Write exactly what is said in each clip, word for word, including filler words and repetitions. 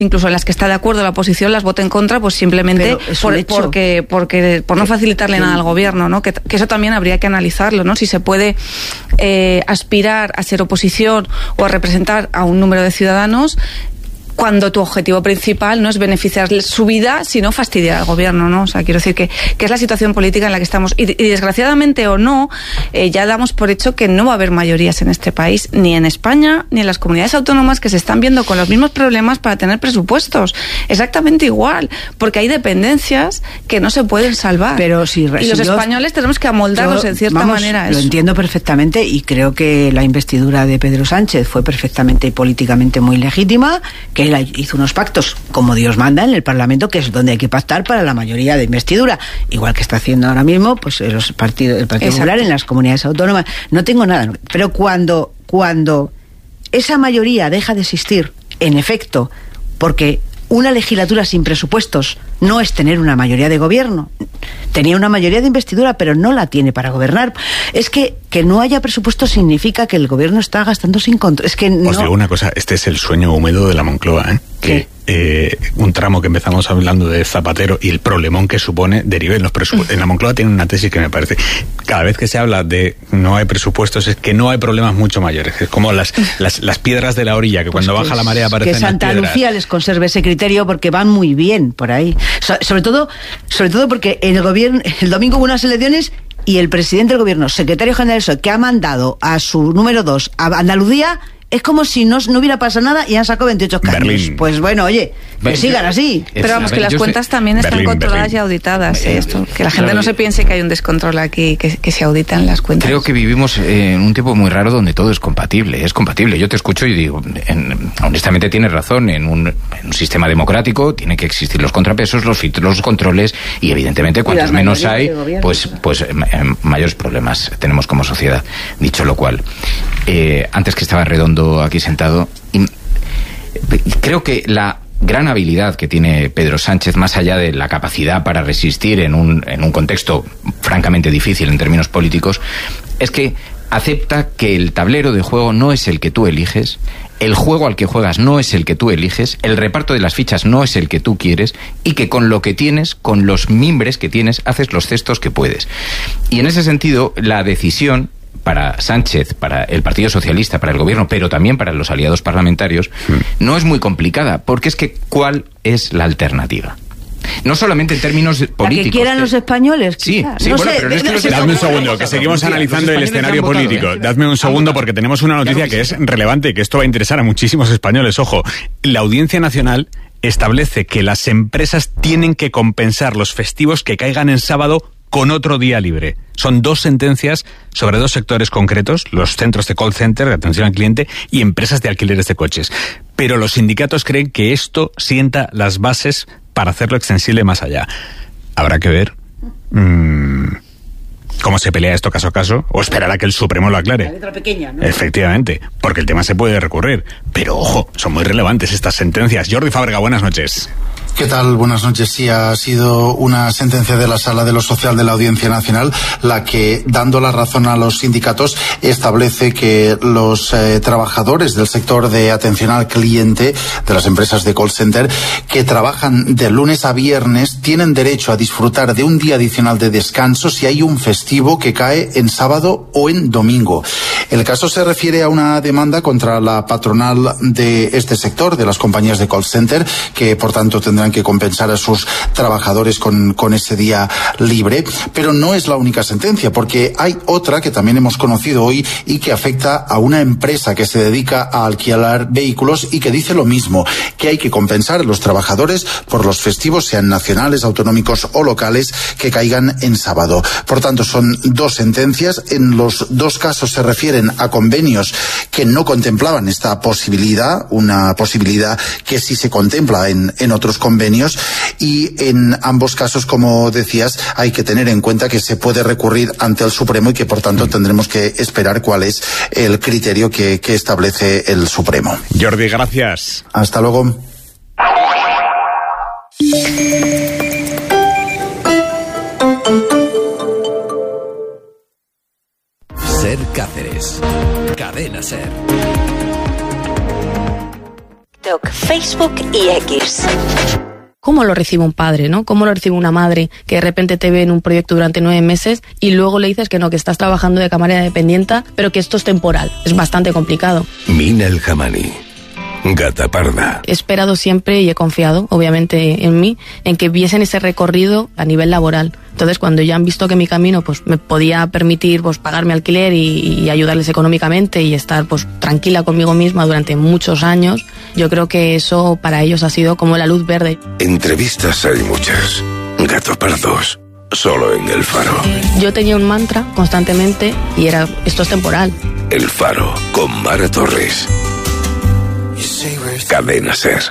incluso en las que está de acuerdo la oposición, las vote en contra, pues simplemente por, porque, porque, por no facilitarle nada al gobierno, ¿no? Que, que eso también habría que analizarlo, ¿no? Si se puede eh, aspirar a ser oposición o a representar a un número de ciudadanos cuando tu objetivo principal no es beneficiar su vida, sino fastidiar al gobierno, ¿no? O sea, quiero decir que, que es la situación política en la que estamos. Y, y desgraciadamente o no, eh, ya damos por hecho que no va a haber mayorías en este país, ni en España, ni en las comunidades autónomas, que se están viendo con los mismos problemas para tener presupuestos. Exactamente igual, porque hay dependencias que no se pueden salvar. Pero si, y los si españoles yo, tenemos que amoldarnos yo, en cierta vamos, manera. Lo eso. entiendo perfectamente y creo que la investidura de Pedro Sánchez fue perfectamente y políticamente muy legítima, que él hizo unos pactos como Dios manda en el Parlamento, que es donde hay que pactar para la mayoría de investidura, igual que está haciendo ahora mismo pues los partidos, el Partido Popular en las comunidades autónomas. No tengo nada, pero cuando cuando esa mayoría deja de existir, en efecto, porque una legislatura sin presupuestos no es tener una mayoría de gobierno. Tenía una mayoría de investidura, pero no la tiene para gobernar. Es que que no haya presupuesto significa que el gobierno está gastando sin control. Es que no... Os digo una cosa, este es el sueño húmedo de la Moncloa, ¿eh? Que eh, un tramo que empezamos hablando de Zapatero y el problemón que supone derive en los presupuestos. En la Moncloa tienen una tesis que me parece, cada vez que se habla de no hay presupuestos, es que no hay problemas mucho mayores. Es como las, las, las piedras de la orilla, que cuando pues baja la marea aparecen que Santa las piedras. Lucía les conserve ese criterio porque van muy bien por ahí. So, sobre todo, sobre todo porque en el gobierno, el domingo hubo unas elecciones y el presidente del gobierno, secretario general del P S O E, que ha mandado a su número dos a Andalucía, es como si no, no hubiera pasado nada y han sacado veintiocho escaños. Berlín. Pues bueno, oye, que Berlín. sigan así. Pero vamos, que las cuentas sé. también están Berlín, controladas Berlín. y auditadas. Eh, esto, que la gente claro, no se piense que hay un descontrol aquí, que, que se auditan las cuentas. Creo que vivimos en un tiempo muy raro donde todo es compatible. Es compatible. Yo te escucho y digo, en, honestamente tienes razón. En un, en un sistema democrático tienen que existir los contrapesos, los filtros, los controles y evidentemente cuantos menos hay, pues, pues eh, mayores problemas tenemos como sociedad. Dicho lo cual, eh, antes que estaba Redondo aquí sentado, y creo que la gran habilidad que tiene Pedro Sánchez, más allá de la capacidad para resistir en un, en un contexto francamente difícil en términos políticos, es que acepta que el tablero de juego no es el que tú eliges, el juego al que juegas no es el que tú eliges, el reparto de las fichas no es el que tú quieres y que con lo que tienes, con los mimbres que tienes, haces los cestos que puedes. Y en ese sentido, la decisión para Sánchez, para el Partido Socialista, para el Gobierno, pero también para los aliados parlamentarios, mm. no es muy complicada, porque es que ¿cuál es la alternativa? No solamente en términos políticos. La que quieran que... los españoles, sí, quizá. sí, no bueno, sé, pero no es que los Dadme un segundo, que seguimos analizando el escenario político. Dadme un segundo porque tenemos una noticia que es relevante y que esto va a interesar a muchísimos españoles. Ojo, la Audiencia Nacional establece que las empresas tienen que compensar los festivos que caigan en sábado con otro día libre. Son dos sentencias sobre dos sectores concretos, los centros de call center, de atención al cliente, y empresas de alquileres de coches. Pero los sindicatos creen que esto sienta las bases para hacerlo extensible más allá. Habrá que ver mmm, cómo se pelea esto caso a caso, o esperar a que el Supremo lo aclare. La letra pequeña, ¿no? Efectivamente, porque el tema se puede recurrir. Pero ojo, son muy relevantes estas sentencias. Jordi Fábrega, buenas noches. ¿Qué tal? Buenas noches. Sí, ha sido una sentencia de la Sala de lo Social de la Audiencia Nacional la que, dando la razón a los sindicatos, establece que los eh, trabajadores del sector de atención al cliente de las empresas de call center que trabajan de lunes a viernes tienen derecho a disfrutar de un día adicional de descanso si hay un festivo que cae en sábado o en domingo. El caso se refiere a una demanda contra la patronal de este sector, de las compañías de call center, que por tanto tendrán que compensar a sus trabajadores con, con ese día libre, pero no es la única sentencia, porque hay otra que también hemos conocido hoy y que afecta a una empresa que se dedica a alquilar vehículos y que dice lo mismo, que hay que compensar a los trabajadores por los festivos, sean nacionales, autonómicos o locales, que caigan en sábado. Por tanto, son dos sentencias. En los dos casos se refieren a convenios que no contemplaban esta posibilidad, una posibilidad que sí se contempla en, en otros convenios. convenios y en ambos casos, como decías, hay que tener en cuenta que se puede recurrir ante el Supremo y que por tanto tendremos que esperar cuál es el criterio que, que establece el Supremo. Jordi, gracias. Hasta luego. Ser Cáceres. Cadena Ser. Te TikTok, Facebook y X. ¿Cómo lo recibe un padre, no? ¿Cómo lo recibe una madre que de repente te ve en un proyecto durante nueve meses y luego le dices que no, que estás trabajando de camarera dependiente, pero que esto es temporal? Es bastante complicado. Mina El Hamani, Gata Parda. He esperado siempre y he confiado, obviamente, en mí, en que viesen ese recorrido a nivel laboral. Entonces, cuando ya han visto que mi camino pues me podía permitir pues pagar mi alquiler y, y ayudarles económicamente y estar pues tranquila conmigo misma durante muchos años, yo creo que eso para ellos ha sido como la luz verde. Entrevistas hay muchas. Gato Pardos, solo en El Faro. Yo tenía un mantra constantemente y era, esto es temporal. El Faro, con Mara Torres. Cadena Ser.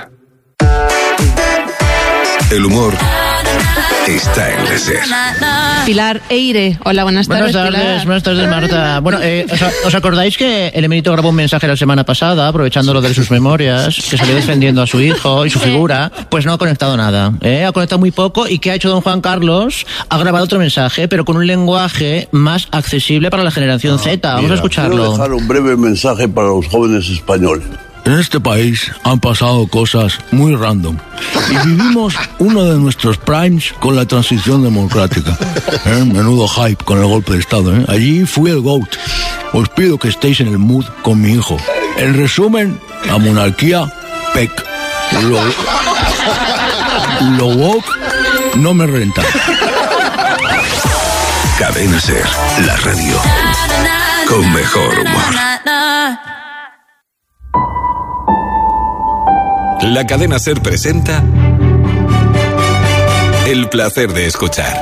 El humor está en la Ser. Pilar Eire. Hola, buenas tardes. Buenas tardes, Pilar. buenas tardes, Marta. Bueno, eh, ¿os, ¿os acordáis que el emérito grabó un mensaje la semana pasada, aprovechando lo de sus memorias, que salió defendiendo a su hijo y su figura? Pues no ha conectado nada, ¿eh? Ha conectado muy poco. ¿Y qué ha hecho don Juan Carlos? Ha grabado otro mensaje, pero con un lenguaje más accesible para la generación Z. Vamos Mira, a escucharlo. Quiero dejar un breve mensaje para los jóvenes españoles. En este país han pasado cosas muy random y vivimos uno de nuestros primes con la transición democrática. ¿Eh? Menudo hype con el golpe de Estado. ¿eh? Allí fui el GOAT. Os pido que estéis en el mood con mi hijo. En resumen, la monarquía, P E C. Lo, lo woke no me renta. Cadena Ser, la radio con mejor humor. La Cadena Ser presenta El placer de escuchar.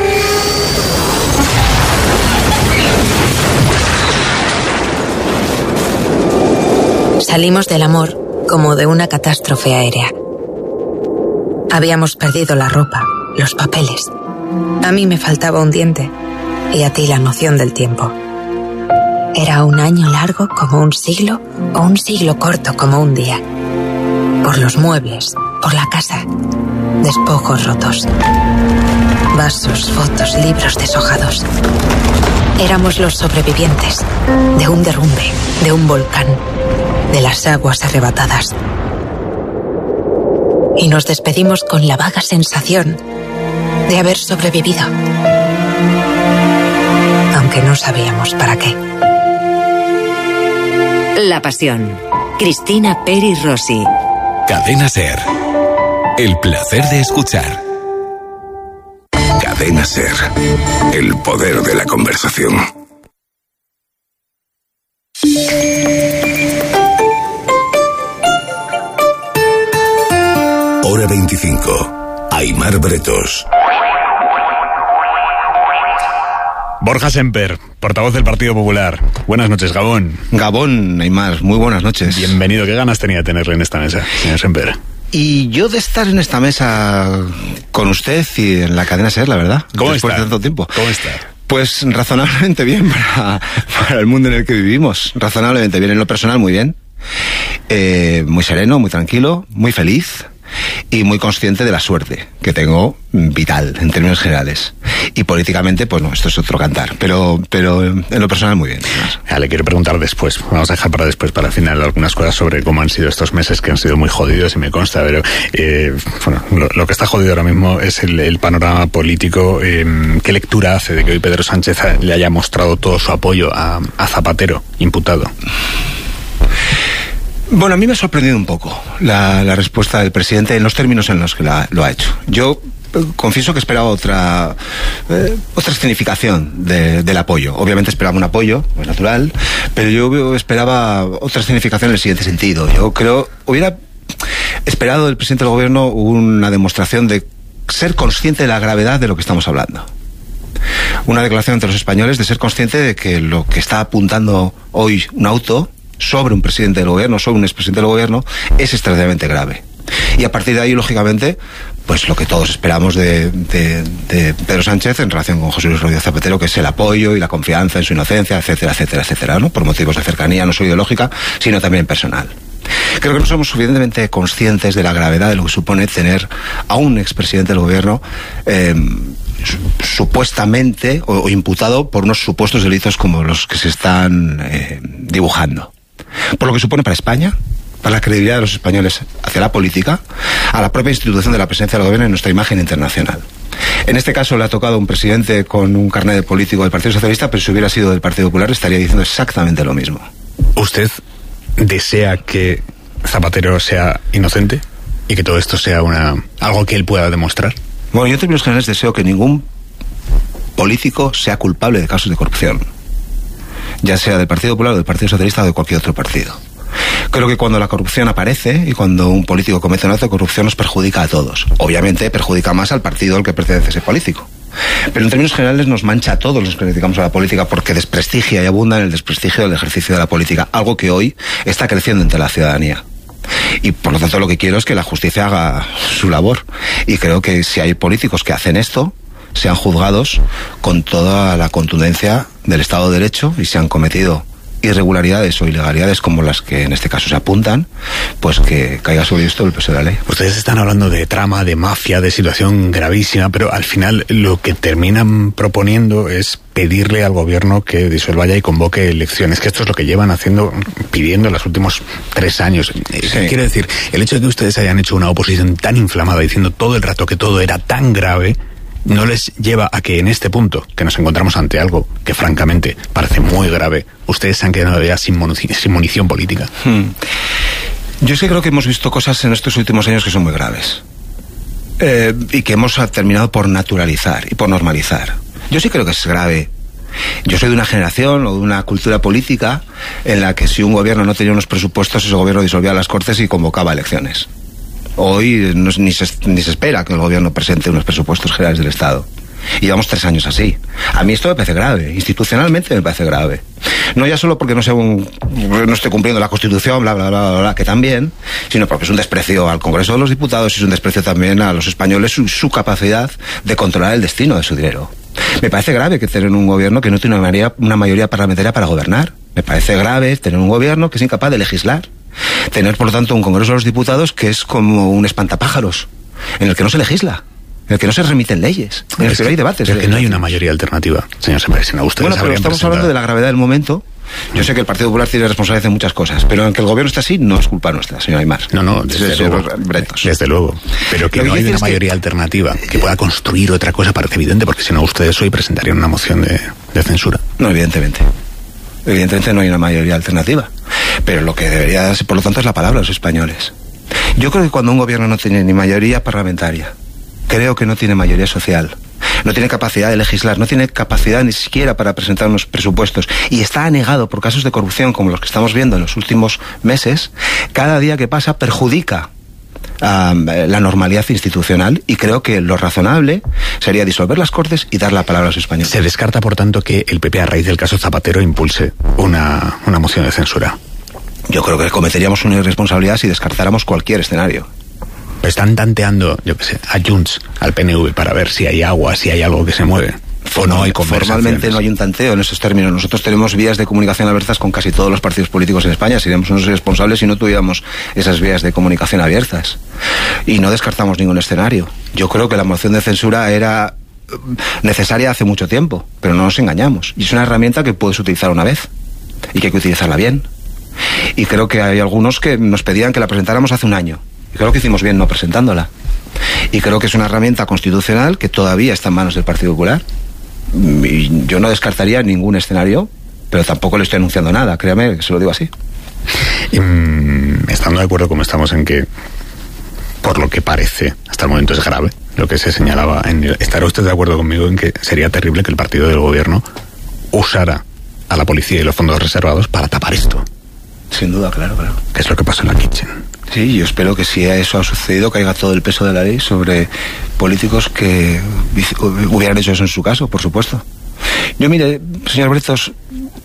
Salimos del amor como de una catástrofe aérea. Habíamos perdido la ropa, los papeles. A mí me faltaba un diente y a ti la noción del tiempo. Era un año largo como un siglo o un siglo corto como un día. Por los muebles, por la casa, despojos rotos, vasos, fotos, libros deshojados. Éramos los sobrevivientes de un derrumbe, de un volcán, de las aguas arrebatadas. Y nos despedimos con la vaga sensación de haber sobrevivido, aunque no sabíamos para qué. La Pasión. Cristina Peri Rossi. Cadena Ser. El placer de escuchar. Cadena Ser. El poder de la conversación. Hora veinticinco. Aimar Bretos. Borja Semper, portavoz del Partido Popular. Buenas noches, Gabón. Gabón, Aimar, muy buenas noches. Bienvenido. ¿Qué ganas tenía de tenerle en esta mesa, señor Semper? Y yo de estar en esta mesa con usted y en la Cadena Ser, la verdad. ¿Cómo después está? de tanto tiempo. ¿Cómo está? Pues razonablemente bien para, para el mundo en el que vivimos. Razonablemente bien. En lo personal, muy bien. Eh, muy sereno, muy tranquilo, muy feliz. Y muy consciente de la suerte que tengo, vital, en términos generales. Y políticamente, pues no, esto es otro cantar. Pero, pero en lo personal, muy bien. Ya, le quiero preguntar después. Vamos a dejar para después, para el final, algunas cosas sobre cómo han sido estos meses, que han sido muy jodidos, y me consta. Pero, eh, bueno, lo, lo que está jodido ahora mismo es el, el panorama político. Eh, ¿Qué lectura hace de que hoy Pedro Sánchez le haya mostrado todo su apoyo a, a Zapatero, imputado? Bueno, a mí me ha sorprendido un poco la, la respuesta del presidente en los términos en los que la, lo ha hecho. Yo eh, confieso que esperaba otra eh, otra escenificación de, del apoyo. Obviamente esperaba un apoyo, pues natural, pero yo esperaba otra escenificación en el siguiente sentido. Yo creo, hubiera esperado del presidente del gobierno una demostración de ser consciente de la gravedad de lo que estamos hablando. Una declaración ante los españoles de ser consciente de que lo que está apuntando hoy un auto sobre un presidente del gobierno, sobre un expresidente del gobierno, es extraordinariamente grave. Y a partir de ahí, lógicamente, pues lo que todos esperamos de, de, de Pedro Sánchez en relación con José Luis Rodríguez Zapatero, que es el apoyo y la confianza en su inocencia, etcétera, etcétera, etcétera, ¿no? Por motivos de cercanía, no solo ideológica, sino también personal. Creo que no somos suficientemente conscientes de la gravedad de lo que supone tener a un expresidente del gobierno eh, supuestamente o, o imputado por unos supuestos delitos como los que se están eh, dibujando. Por lo que supone para España, para la credibilidad de los españoles hacia la política, a la propia institución de la presidencia del gobierno y nuestra imagen internacional. En este caso le ha tocado a un presidente con un carnet de político del Partido Socialista, pero si hubiera sido del Partido Popular estaría diciendo exactamente lo mismo. ¿Usted desea que Zapatero sea inocente y que todo esto sea una algo que él pueda demostrar? Bueno, yo en términos generales deseo que ningún político sea culpable de casos de corrupción, ya sea del Partido Popular o del Partido Socialista o de cualquier otro partido. Creo que cuando la corrupción aparece y cuando un político comete un acto de corrupción nos perjudica a todos. Obviamente perjudica más al partido al que pertenece ese político. Pero en términos generales nos mancha a todos los que dedicamos a la política porque desprestigia y abunda en el desprestigio del ejercicio de la política, algo que hoy está creciendo entre la ciudadanía. Y por lo tanto lo que quiero es que la justicia haga su labor. Y creo que si hay políticos que hacen esto, sean juzgados con toda la contundencia del Estado de Derecho, y se han cometido irregularidades o ilegalidades como las que en este caso se apuntan, pues que caiga sobre esto el peso de la ley. Ustedes están hablando de trama, de mafia, de situación gravísima, pero al final lo que terminan proponiendo es pedirle al gobierno que disuelva ya y convoque elecciones, que esto es lo que llevan haciendo, pidiendo los últimos tres años. Sí. Quiero decir, el hecho de que ustedes hayan hecho una oposición tan inflamada diciendo todo el rato que todo era tan grave, no les lleva a que en este punto, que nos encontramos ante algo que francamente parece muy grave, ustedes se han quedado ya sin munición, sin munición política. Hmm. Yo sí creo que hemos visto cosas en estos últimos años que son muy graves. Eh, y que hemos terminado por naturalizar y por normalizar. Yo sí creo que es grave. Yo soy de una generación o de una cultura política en la que si un gobierno no tenía unos presupuestos, ese gobierno disolvía las Cortes y convocaba elecciones. Hoy no, ni, se, ni se espera que el gobierno presente unos presupuestos generales del Estado. Y llevamos tres años así. A mí esto me parece grave, institucionalmente me parece grave. No ya solo porque no, sea un, no esté cumpliendo la Constitución, bla, bla, bla, bla, bla, que también, sino porque es un desprecio al Congreso de los Diputados y es un desprecio también a los españoles su, su capacidad de controlar el destino de su dinero. Me parece grave que tener un gobierno que no tiene una mayoría, una mayoría parlamentaria para gobernar. Me parece grave tener un gobierno que es incapaz de legislar. Tener, por lo tanto, un Congreso de los Diputados que es como un espantapájaros, en el que no se legisla, en el que no se remiten leyes, en el que no hay debates. Pero que no hay una mayoría alternativa, señor Sempresina. Ustedes bueno, pero estamos hablando de la gravedad del momento. Yo sé que el Partido Popular tiene responsabilidad en muchas cosas, pero en que el gobierno esté así no es culpa nuestra, señor Aymar. No, no, desde, desde luego, desde luego. Pero que no hay una mayoría alternativa que pueda construir otra cosa parece evidente, porque si no ustedes hoy presentarían una moción de, de censura. No, evidentemente. Evidentemente no hay una mayoría alternativa. Pero lo que debería darse, por lo tanto, es la palabra a los españoles. Yo creo que cuando un gobierno no tiene ni mayoría parlamentaria, creo que no tiene mayoría social, no tiene capacidad de legislar, no tiene capacidad ni siquiera para presentar unos presupuestos y está anegado por casos de corrupción como los que estamos viendo en los últimos meses, cada día que pasa perjudica Um, la normalidad institucional, y creo que lo razonable sería disolver las Cortes y dar la palabra a los españoles. ¿Se descarta, por tanto, que el P P, a raíz del caso Zapatero, impulse una, una moción de censura? Yo creo que cometeríamos una irresponsabilidad si descartáramos cualquier escenario. Están tanteando, yo qué sé, a Junts, al P N V, para ver si hay agua, si hay algo que se mueve. ¿O no hay Formalmente no hay un tanteo en esos términos. Nosotros tenemos vías de comunicación abiertas con casi todos los partidos políticos en España. Seríamos unos irresponsables si no tuviéramos esas vías de comunicación abiertas. Y no descartamos ningún escenario. Yo creo que la moción de censura era necesaria hace mucho tiempo, pero no nos engañamos. Y es una herramienta que puedes utilizar una vez y que hay que utilizarla bien. Y creo que hay algunos que nos pedían que la presentáramos hace un año. Y creo que hicimos bien no presentándola. Y creo que es una herramienta constitucional que todavía está en manos del Partido Popular. Y yo no descartaría ningún escenario, pero tampoco le estoy anunciando nada, créame, que se lo digo así. Mm, estando de acuerdo como estamos en que, por lo que parece, hasta el momento es grave, lo que se señalaba, en el, ¿estará usted de acuerdo conmigo en que sería terrible que el partido del gobierno usara a la policía y los fondos reservados para tapar esto? Sin duda, claro, claro. ¿Qué es lo que pasó en la Kitchen? Sí, yo espero que si eso ha sucedido caiga todo el peso de la ley sobre políticos que hubieran hecho eso en su caso, por supuesto. Yo, mire, señor Brezos,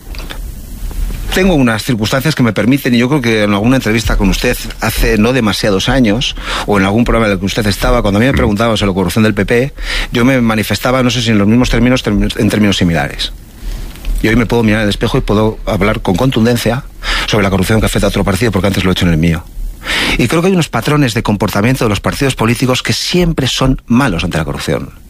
tengo unas circunstancias que me permiten, y yo creo que en alguna entrevista con usted hace no demasiados años, o en algún programa en el que usted estaba, cuando a mí me preguntaba sobre la corrupción del P P, yo me manifestaba, no sé si en los mismos términos, en términos similares. Y hoy me puedo mirar en el espejo y puedo hablar con contundencia sobre la corrupción que afecta a otro partido, porque antes lo he hecho en el mío. Y creo que hay unos patrones de comportamiento de los partidos políticos que siempre son malos ante la corrupción.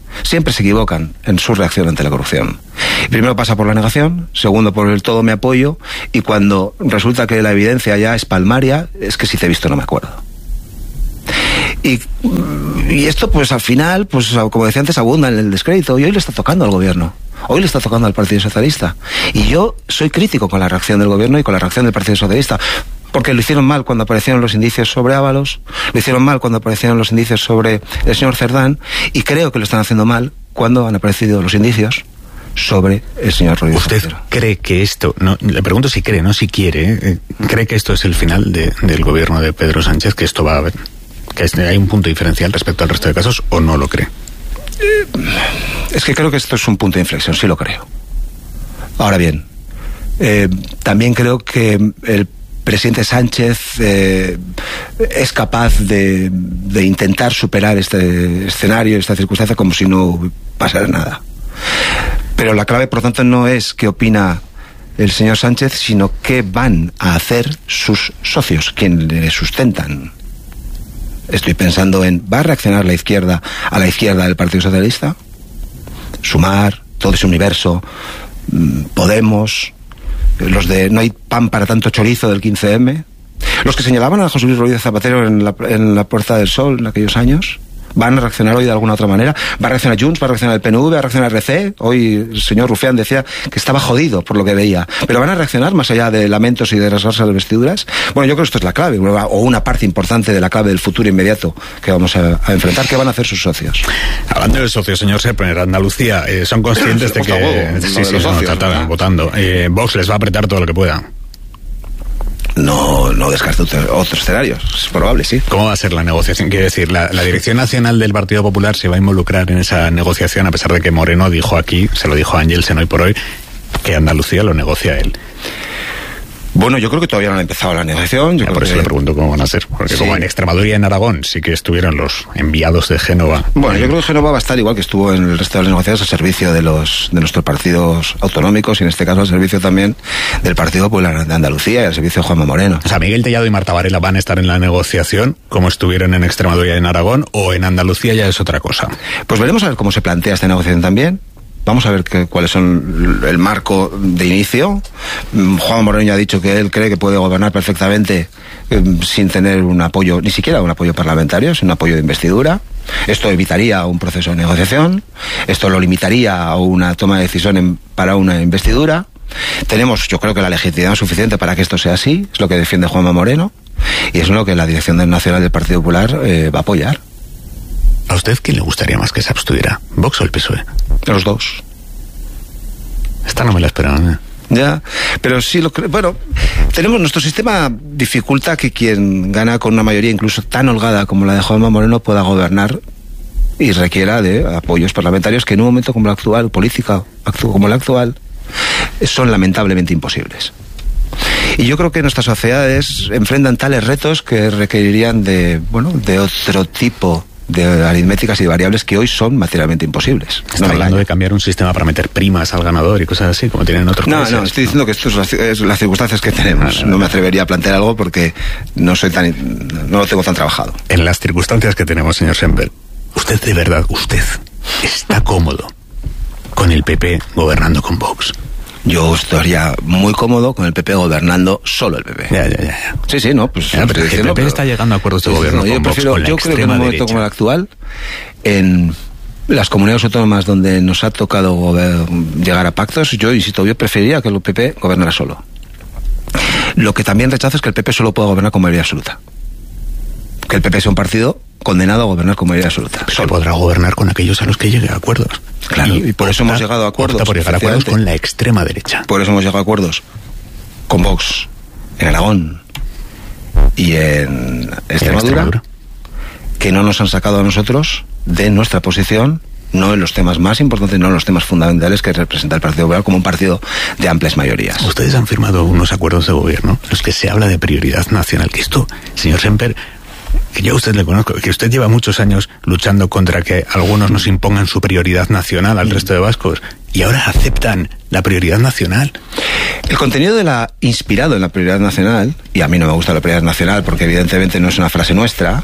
siempre se equivocan en su reacción ante la corrupción. Primero pasa por la negación, segundo por el todo me apoyo, y cuando resulta que la evidencia ya es palmaria, es que si te he visto no me acuerdo. Y, y esto pues al final, pues como decía antes, abunda en el descrédito, y hoy le está tocando al gobierno. Hoy le está tocando al Partido Socialista. Y yo soy crítico con la reacción del gobierno y con la reacción del Partido Socialista. Porque lo hicieron mal cuando aparecieron los indicios sobre Ábalos, lo hicieron mal cuando aparecieron los indicios sobre el señor Cerdán, y creo que lo están haciendo mal cuando han aparecido los indicios sobre el señor Rodríguez. ¿Usted Zapatero. cree que esto, no, le pregunto si cree, no si quiere, eh, cree que esto es el final de, del gobierno de Pedro Sánchez, que esto va a haber, que hay un punto diferencial respecto al resto de casos, o no lo cree? Es que creo que esto es un punto de inflexión, sí lo creo. Ahora bien, eh, también creo que el presidente Sánchez eh, es capaz de, de intentar superar este escenario, esta circunstancia, como si no pasara nada. Pero la clave, por lo tanto, no es qué opina el señor Sánchez, sino qué van a hacer sus socios, quienes le sustentan. Estoy pensando en, ¿va a reaccionar la izquierda a la izquierda del Partido Socialista? Sumar, todo ese universo, Podemos, los de no hay pan para tanto chorizo del quince eme, los que señalaban a José Luis Rodríguez Zapatero en la, en la Puerta del Sol en aquellos años, ¿van a reaccionar hoy de alguna otra manera? ¿Va a reaccionar Junts? ¿Va a reaccionar el P N V? ¿Va a reaccionar R C? Hoy el señor Rufián decía que estaba jodido por lo que veía. ¿Pero van a reaccionar más allá de lamentos y de rasgarse las vestiduras? Bueno, yo creo que esto es la clave, o una parte importante de la clave del futuro inmediato que vamos a, a enfrentar. ¿Qué van a hacer sus socios? Hablando de socios, señor Sepner, Andalucía, eh, ¿son conscientes de que... Huevo, sí, sí, los socios, no, tratan, ¿no? votando. Eh, Vox les va a apretar todo lo que pueda. No, no descarto otros escenarios, es probable, sí. ¿Cómo va a ser la negociación? Quiero decir, la, la Dirección Nacional del Partido Popular se va a involucrar en esa negociación, a pesar de que Moreno dijo aquí, se lo dijo a Angelsen hoy por hoy, que Andalucía lo negocia él. Bueno, yo creo que todavía no han empezado la negociación. Yo ya, creo por eso que... le pregunto cómo van a ser. Porque sí, como en Extremadura y en Aragón sí que estuvieron los enviados de Génova. Bueno, yo creo que Génova va a estar igual que estuvo en el resto de las negociaciones al servicio de los de nuestros partidos autonómicos y en este caso al servicio también del Partido Popular de Andalucía y al servicio de Juanma Moreno. O sea, Miguel Tellado y Marta Varela van a estar en la negociación como estuvieron en Extremadura y en Aragón, o en Andalucía ya es otra cosa. Pues veremos a ver cómo se plantea esta negociación también. Vamos a ver que, cuáles son el marco de inicio. Juan Moreno ya ha dicho que él cree que puede gobernar perfectamente eh, sin tener un apoyo, ni siquiera un apoyo parlamentario, sin un apoyo de investidura. Esto evitaría un proceso de negociación. Esto lo limitaría a una toma de decisión en, para una investidura. Tenemos, yo creo que la legitimidad suficiente para que esto sea así. Es lo que defiende Juanma Moreno. Y es lo que la Dirección Nacional del Partido Popular eh, va a apoyar. ¿A usted quién le gustaría más que se abstuviera? ¿Vox o el P S O E? Los dos. Esta no me la esperaban, ¿eh? Ya, pero sí lo creo. Bueno, tenemos nuestro sistema dificulta que quien gana con una mayoría incluso tan holgada como la de Juanma Moreno pueda gobernar y requiera de apoyos parlamentarios que en un momento como el actual, política como el actual, son lamentablemente imposibles. Y yo creo que nuestras sociedades enfrentan tales retos que requerirían de, bueno, de otro tipo de aritméticas y de variables que hoy son materialmente imposibles. Está no hablando de cambiar un sistema para meter primas al ganador y cosas así, como tienen en otros no, países. No, no, estoy diciendo que esto es las, es las circunstancias que tenemos. No, no, no. no me atrevería a plantear algo porque no soy tan, no lo tengo tan trabajado. En las circunstancias que tenemos, señor Semper, ¿usted de verdad, usted, está cómodo con el P P gobernando con Vox? Yo estaría muy cómodo con el P P gobernando solo el P P. Ya, ya, ya. ya. Sí, sí, no, pues... Ya, pero el P P pero... está llegando a acuerdos de sí, gobierno no, con Vox, prefiero, con la Yo creo que en un momento derecha. como el actual, en las comunidades autónomas donde nos ha tocado gober- llegar a pactos, yo, insisto, yo preferiría que el P P gobernara solo. Lo que también rechazo es que el P P solo pueda gobernar con mayoría absoluta. Que el P P sea un partido condenado a gobernar con mayoría absoluta. Se podrá gobernar con aquellos a los que llegue a acuerdos. Claro, y, y por opta, eso hemos llegado a acuerdos. Por llegar a acuerdos con la extrema derecha. Por eso hemos llegado a acuerdos con Vox en Aragón y en Extremadura, ¿En Extremadura? que no nos han sacado a nosotros de nuestra posición, no en los temas más importantes, no en los temas fundamentales que representa el Partido Popular como un partido de amplias mayorías. Ustedes han firmado unos acuerdos de gobierno en los que se habla de prioridad nacional, que esto, señor Semper, que yo a usted le conozco, que usted lleva muchos años luchando contra que algunos nos impongan su prioridad nacional al resto de vascos, y ahora aceptan la prioridad nacional. El contenido de la inspirado en la prioridad nacional, y a mí no me gusta la prioridad nacional porque evidentemente no es una frase nuestra,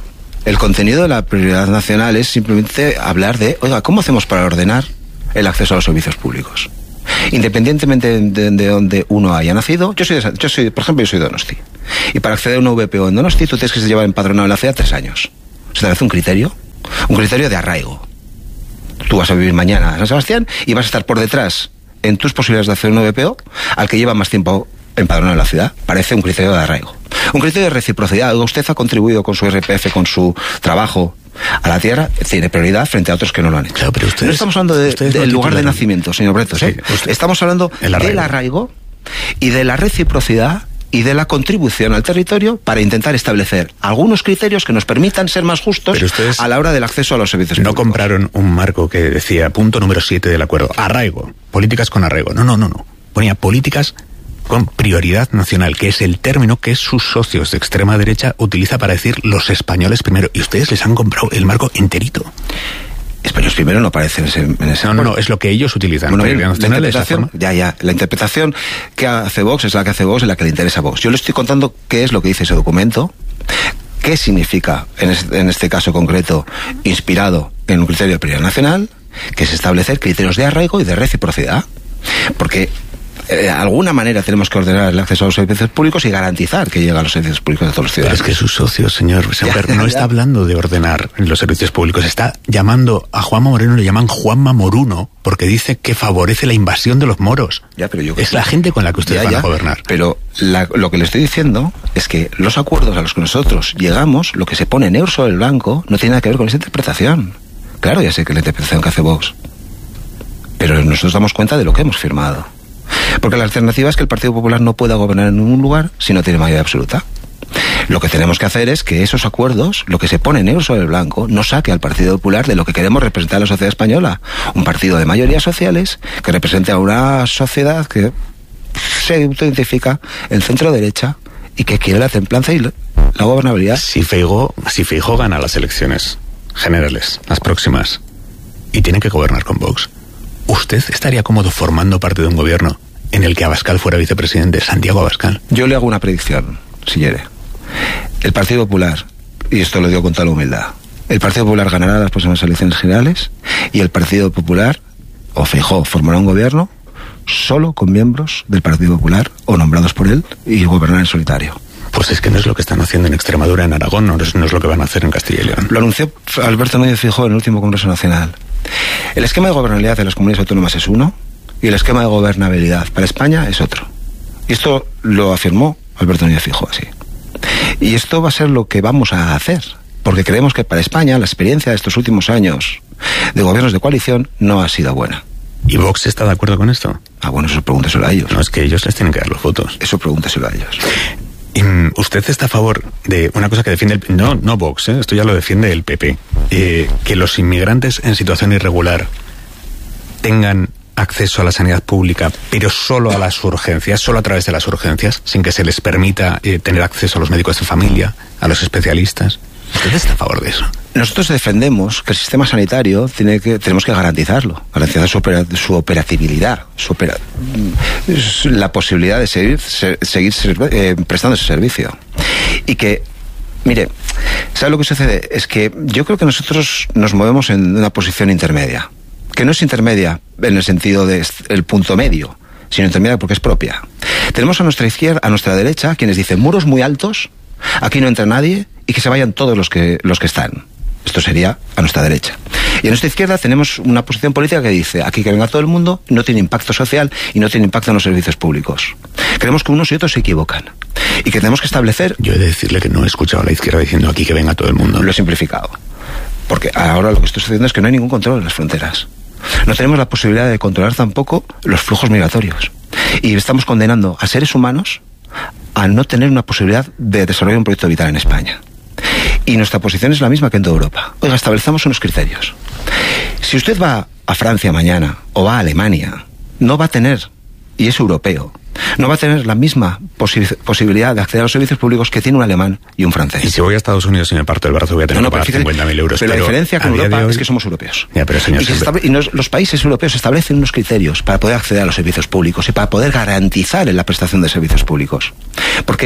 El contenido de la prioridad nacional es simplemente hablar de, oiga, ¿cómo hacemos para ordenar el acceso a los servicios públicos? Independientemente de, de donde uno haya nacido, yo soy, de, yo soy, por ejemplo, yo soy de Donosti. Y para acceder a una V P O en Donosti, tú tienes que llevar empadronado en la ciudad tres años. Se te hace un criterio, un criterio de arraigo. Tú vas a vivir mañana a San Sebastián y vas a estar por detrás en tus posibilidades de hacer una V P O al que lleva más tiempo empadronado en la ciudad. Parece un criterio de arraigo. Un criterio de reciprocidad. Usted ha contribuido con su R P F, con su trabajo a la tierra, tiene prioridad frente a otros que no lo han hecho. Claro, pero ustedes, no estamos hablando de, del no lugar de nacimiento, señor Bretos. Sí, ¿eh? Estamos hablando arraigo. del arraigo y de la reciprocidad y de la contribución al territorio para intentar establecer algunos criterios que nos permitan ser más justos a la hora del acceso a los servicios no públicos. No compraron un marco que decía, punto número siete del acuerdo, arraigo, políticas con arraigo. No, no, no, no. Ponía políticas con prioridad nacional, que es el término que sus socios de extrema derecha utiliza para decir los españoles primero. Y ustedes les han comprado el marco enterito. Españoles primero no aparece en ese, en ese no, no, no, es lo que ellos utilizan. Bueno, bien, la interpretación, ya, ya, la interpretación que hace Vox es la que hace Vox y la que le interesa a Vox. Yo le estoy contando qué es lo que dice ese documento, qué significa, en este, en este caso concreto, inspirado en un criterio de prioridad nacional, que es establecer criterios de arraigo y de reciprocidad. Porque de alguna manera tenemos que ordenar el acceso a los servicios públicos y garantizar que llega a los servicios públicos de todos los ciudadanos. Pero es que sus socios, señor Semper, no está hablando de ordenar los servicios públicos, está llamando a Juanma Moreno, le llaman Juanma Moruno, porque dice que favorece la invasión de los moros. Ya, pero yo es la gente con la que ustedes ya, van ya, a gobernar. Pero la, lo que le estoy diciendo es que los acuerdos a los que nosotros llegamos, lo que se pone negro sobre el blanco, no tiene nada que ver con esa interpretación. Claro, ya sé que la interpretación que hace Vox, pero nosotros damos cuenta de lo que hemos firmado. Porque la alternativa es que el Partido Popular no pueda gobernar en ningún lugar si no tiene mayoría absoluta. Lo que tenemos que hacer es que esos acuerdos, lo que se pone negro sobre el blanco, no saque al Partido Popular de lo que queremos representar a la sociedad española. Un partido de mayorías sociales que represente a una sociedad que se identifica en centro derecha y que quiere la templanza y la gobernabilidad. Si Feijóo, si Feijóo gana las elecciones generales, las próximas, y tiene que gobernar con Vox, ¿usted estaría cómodo formando parte de un gobierno en el que Abascal fuera vicepresidente, Santiago Abascal? Yo le hago una predicción, si quiere. El Partido Popular, y esto lo digo con toda la humildad, el Partido Popular ganará las próximas elecciones generales y el Partido Popular, o Feijóo, formará un gobierno solo con miembros del Partido Popular o nombrados por él y gobernará en solitario. Pues es que no es lo que están haciendo en Extremadura, en Aragón, no es, no es lo que van a hacer en Castilla y León. Lo anunció Alberto Núñez Feijóo en el último Congreso Nacional. El esquema de gobernabilidad de las comunidades autónomas es uno y el esquema de gobernabilidad para España es otro. Y esto lo afirmó Alberto Núñez Feijóo así. Y esto va a ser lo que vamos a hacer, porque creemos que para España la experiencia de estos últimos años de gobiernos de coalición no ha sido buena. ¿Y Vox está de acuerdo con esto? Ah, bueno, eso pregúnteselo a ellos. No, es que ellos les tienen que dar los votos. Eso pregúnteselo a ellos. ¿Usted está a favor de una cosa que defiende el... No, no Vox, ¿eh? Esto ya lo defiende el P P. Eh, que los inmigrantes en situación irregular tengan acceso a la sanidad pública, pero solo a las urgencias, solo a través de las urgencias, sin que se les permita eh, tener acceso a los médicos de familia, a los especialistas. ¿Usted está a favor de eso? Nosotros defendemos que el sistema sanitario tiene que, tenemos que garantizarlo, garantizar su, opera, su operatividad, su opera, la posibilidad de seguir, se, seguir eh, prestando ese servicio. Y que, mire, ¿sabe lo que sucede? Es que yo creo que nosotros nos movemos en una posición intermedia, que no es intermedia en el sentido de el punto medio, sino intermedia porque es propia. Tenemos a nuestra izquierda, a nuestra derecha, quienes dicen muros muy altos, aquí no entra nadie y que se vayan todos los que, los que están. Esto sería a nuestra derecha. Y a nuestra izquierda tenemos una posición política que dice aquí que venga todo el mundo, no tiene impacto social y no tiene impacto en los servicios públicos. Creemos que unos y otros se equivocan y que tenemos que establecer... Yo he de decirle que no he escuchado a la izquierda diciendo aquí que venga todo el mundo. Lo he simplificado. Porque ahora lo que estoy sucediendo es que no hay ningún control en las fronteras. No tenemos la posibilidad de controlar tampoco los flujos migratorios. Y estamos condenando a seres humanos a no tener una posibilidad de desarrollar un proyecto vital en España. Y nuestra posición es la misma que en toda Europa. Oiga, establecemos unos criterios. Si usted va a Francia mañana o va a Alemania, no va a tener, y es europeo, no va a tener la misma posi- posibilidad de acceder a los servicios públicos que tiene un alemán y un francés. Y si voy a Estados Unidos y me parto el brazo voy a tener no, no, que pagar cincuenta mil euros. Pero, pero la diferencia con Europa hoy... es que somos europeos. Ya, pero señor, y, estable... y nos, los países europeos establecen unos criterios para poder acceder a los servicios públicos y para poder garantizar en la prestación de servicios públicos. Porque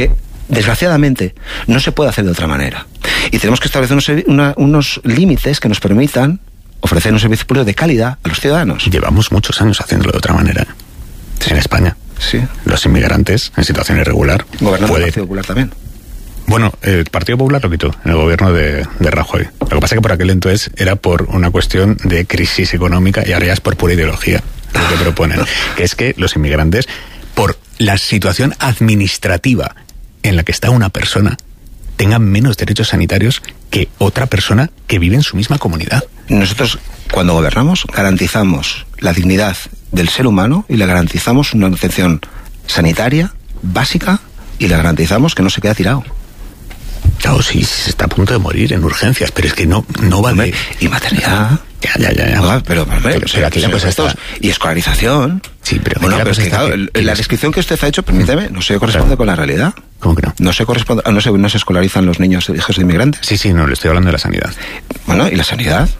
Desgraciadamente, no se puede hacer de otra manera. Y tenemos que establecer unos, una, unos límites que nos permitan ofrecer un servicio público de calidad a los ciudadanos. Llevamos muchos años haciéndolo de otra manera. Sí. En España. Sí. Los inmigrantes en situación irregular. Gobernando puede... el Partido Popular también. Bueno, el Partido Popular lo quitó en el gobierno de, de Rajoy. Lo que pasa es que por aquel entonces era por una cuestión de crisis económica y ahora ya es por pura ideología lo que proponen. Que es que los inmigrantes, por la situación administrativa en la que está una persona, tengan menos derechos sanitarios que otra persona que vive en su misma comunidad. Nosotros, cuando gobernamos, garantizamos la dignidad del ser humano y le garantizamos una atención sanitaria básica y le garantizamos que no se queda tirado. Claro, sí, se está a punto de morir en urgencias, pero es que no, no va de... Y maternidad... Ya, ya, ya. ya. Ah, pero, pero, pero, pero aquí la cosa está... Y escolarización... Sí, pero... Bueno, pero es que, claro, que, la descripción que usted ha hecho, permíteme, no se corresponde con la realidad. ¿Cómo que no? No se corresponde... No se, no se escolarizan los niños hijos de inmigrantes. Sí, sí, no, le estoy hablando de la sanidad. Bueno, ¿y la sanidad?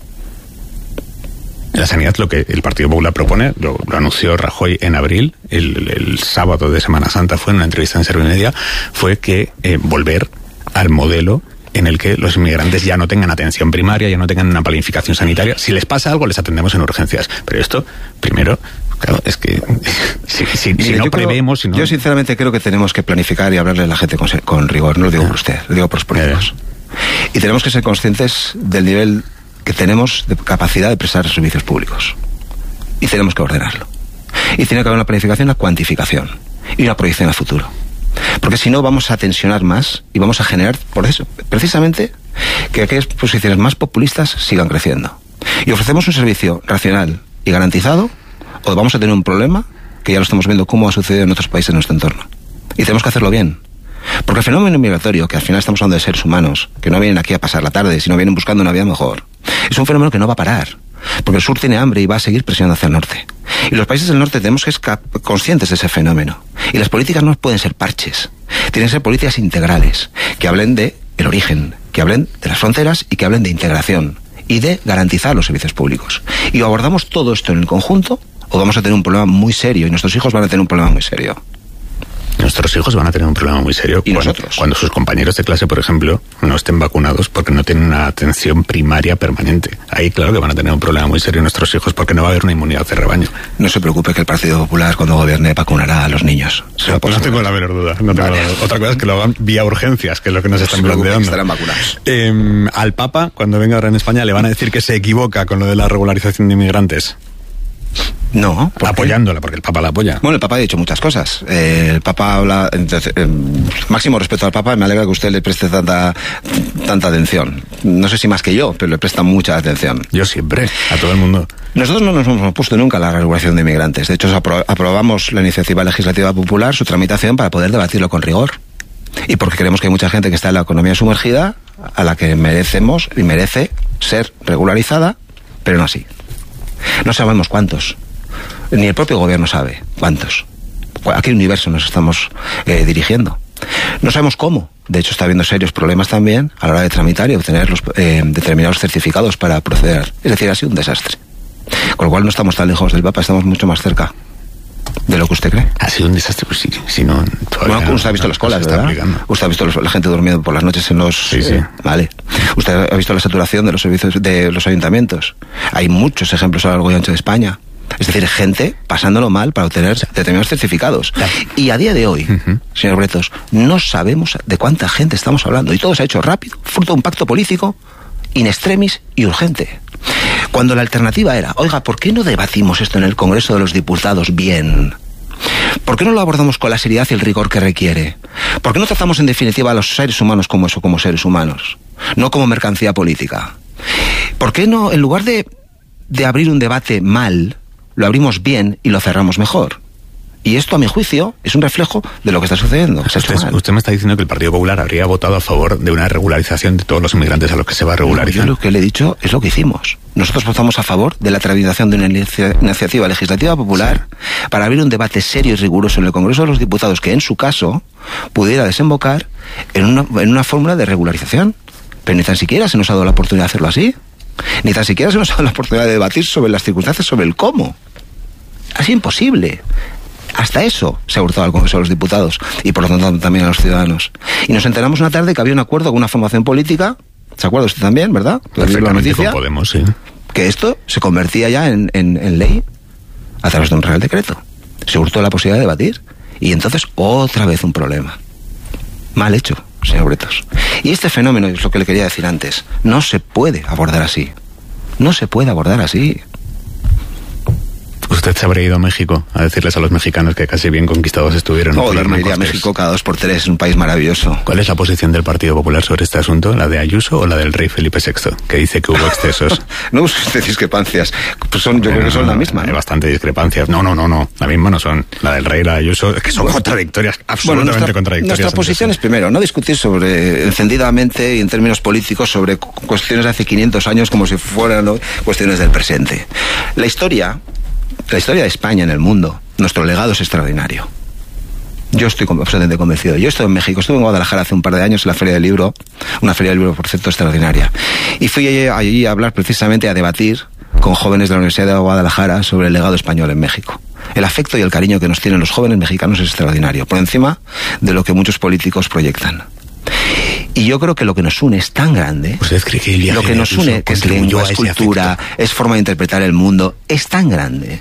La sanidad, lo que el Partido Popular propone, lo, lo anunció Rajoy en abril, el, el sábado de Semana Santa fue en una entrevista en Servimedia, fue que eh, volver al modelo en el que los inmigrantes ya no tengan atención primaria, ya no tengan una planificación sanitaria. Si les pasa algo, les atendemos en urgencias. Pero esto, primero, claro, es que si, si, si no prevemos... Si no... Yo sinceramente creo que tenemos que planificar y hablarle a la gente con, con rigor. No lo digo por usted, lo digo por los políticos. Y tenemos que ser conscientes del nivel que tenemos de capacidad de prestar servicios públicos. Y tenemos que ordenarlo. Y tiene que haber una planificación, una cuantificación y una proyección a futuro. Porque si no vamos a tensionar más y vamos a generar, por eso, precisamente, que aquellas posiciones más populistas sigan creciendo. Y ofrecemos un servicio racional y garantizado, o vamos a tener un problema, que ya lo estamos viendo cómo ha sucedido en otros países de nuestro entorno. Y tenemos que hacerlo bien. Porque el fenómeno migratorio, que al final estamos hablando de seres humanos, que no vienen aquí a pasar la tarde, sino vienen buscando una vida mejor, es un fenómeno que no va a parar. Porque el sur tiene hambre y va a seguir presionando hacia el norte. Y los países del norte tenemos que ser conscientes de ese fenómeno. Y las políticas no pueden ser parches. Tienen que ser políticas integrales, que hablen de el origen, que hablen de las fronteras y que hablen de integración y de garantizar los servicios públicos. Y o abordamos todo esto en el conjunto, o vamos a tener un problema muy serio, y nuestros hijos van a tener un problema muy serio. Nuestros hijos van a tener un problema muy serio ¿Y cuando, nosotros? cuando sus compañeros de clase, por ejemplo, no estén vacunados porque no tienen una atención primaria permanente. Ahí claro que van a tener un problema muy serio nuestros hijos porque no va a haber una inmunidad de rebaño. No se preocupe que el Partido Popular cuando gobierne vacunará a los niños. No, pues no tengo la menor duda. No tengo vale. la... Otra cosa es que lo hagan vía urgencias, que es lo que nos están no planteando. Estarán vacunados. Eh, al Papa, cuando venga ahora en España, le van a decir que se equivoca con lo de la regularización de inmigrantes. No, ¿por apoyándola, porque el Papa la apoya. Bueno, el Papa ha dicho muchas cosas. Eh, el Papa habla, entonces, eh, máximo respeto al Papa, y me alegra que usted le preste tanta tanta atención. No sé si más que yo, pero le presta mucha atención. Yo siempre, a todo el mundo. Nosotros no nos hemos opuesto nunca a la regulación de inmigrantes. De hecho, apro- aprobamos la iniciativa legislativa popular, su tramitación, para poder debatirlo con rigor. Y porque creemos que hay mucha gente que está en la economía sumergida, a la que merecemos y merece ser regularizada, pero no así. No sabemos cuántos. Ni el propio gobierno sabe cuántos. ¿A qué universo nos estamos eh, dirigiendo? No sabemos cómo. De hecho, está habiendo serios problemas también a la hora de tramitar y obtener los eh, determinados certificados para proceder. Es decir, ha sido un desastre. Con lo cual no estamos tan lejos del Papa, estamos mucho más cerca de lo que usted cree. Ha sido un desastre, pues sí. Si no, bueno, usted ha visto las colas, ¿verdad? Usted ha visto los, la gente durmiendo por las noches en los... Sí, sí. Eh, vale. Usted ha visto la saturación de los servicios de los ayuntamientos. Hay muchos ejemplos a lo largo y ancho de España. Es decir, gente pasándolo mal para obtener determinados certificados. Y a día de hoy, uh-huh. señor Bretos, no sabemos de cuánta gente estamos hablando. Y todo se ha hecho rápido, fruto de un pacto político in extremis y urgente. Cuando la alternativa era, oiga, ¿por qué no debatimos esto en el Congreso de los Diputados bien? ¿Por qué no lo abordamos con la seriedad y el rigor que requiere? ¿Por qué no tratamos en definitiva a los seres humanos como eso, como seres humanos? No como mercancía política. ¿Por qué no, en lugar de, de abrir un debate mal, lo abrimos bien y lo cerramos mejor? Y esto, a mi juicio, es un reflejo de lo que está sucediendo. O sea, usted, usted me está diciendo que el Partido Popular habría votado a favor de una regularización de todos los inmigrantes a los que se va a regularizar. No, yo lo que le he dicho es lo que hicimos. Nosotros votamos a favor de la tramitación de una iniciativa legislativa popular sí. para abrir un debate serio y riguroso en el Congreso de los Diputados que, en su caso, pudiera desembocar en una, en una fórmula de regularización. Pero ni tan siquiera se nos ha dado la oportunidad de hacerlo así. Ni tan siquiera se nos ha dado la oportunidad de debatir sobre las circunstancias, sobre el cómo. Ha sido imposible. Hasta eso se ha hurtado al Congreso de los Diputados y por lo tanto también a los ciudadanos. Y nos enteramos una tarde que había un acuerdo con una formación política, ¿se acuerda usted también, verdad? Perfectamente, con Podemos, sí. Que esto se convertía ya en, en, en ley a través de un real decreto. Se hurtó la posibilidad de debatir y entonces otra vez un problema. Mal hecho, señor Bretos. Y este fenómeno, es lo que le quería decir antes, no se puede abordar así. No se puede abordar así. ¿Usted se habría ido a México a decirles a los mexicanos que casi bien conquistados estuvieron? No, yo me iría a México cada dos por tres, es un país maravilloso. ¿Cuál es la posición del Partido Popular sobre este asunto? ¿La de Ayuso o la del rey Felipe sexto? Que dice que hubo excesos. No usted discrepancias, pues son, yo bueno, creo que son la misma. Hay ¿no? bastante discrepancias. No, no, no, no, la misma no son. La del rey y la de Ayuso, es que son bueno, contradictorias, absolutamente bueno, nuestra, contradictorias. Nuestra posición es, primero, no discutir sobre, encendidamente y en términos políticos, sobre cuestiones de hace quinientos años como si fueran ¿no? cuestiones del presente. La historia... La historia de España en el mundo, nuestro legado es extraordinario. Yo estoy absolutamente convencido. Yo estuve en México, estuve en Guadalajara hace un par de años en la Feria del Libro, una Feria del Libro, por cierto, extraordinaria. Y fui allí, allí a hablar precisamente, a debatir con jóvenes de la Universidad de Guadalajara sobre el legado español en México. El afecto y el cariño que nos tienen los jóvenes mexicanos es extraordinario, por encima de lo que muchos políticos proyectan. Y yo creo que lo que nos une es tan grande, ¿usted cree que el viaje lo que nos une, que es lengua, es cultura, es forma de interpretar el mundo, es tan grande.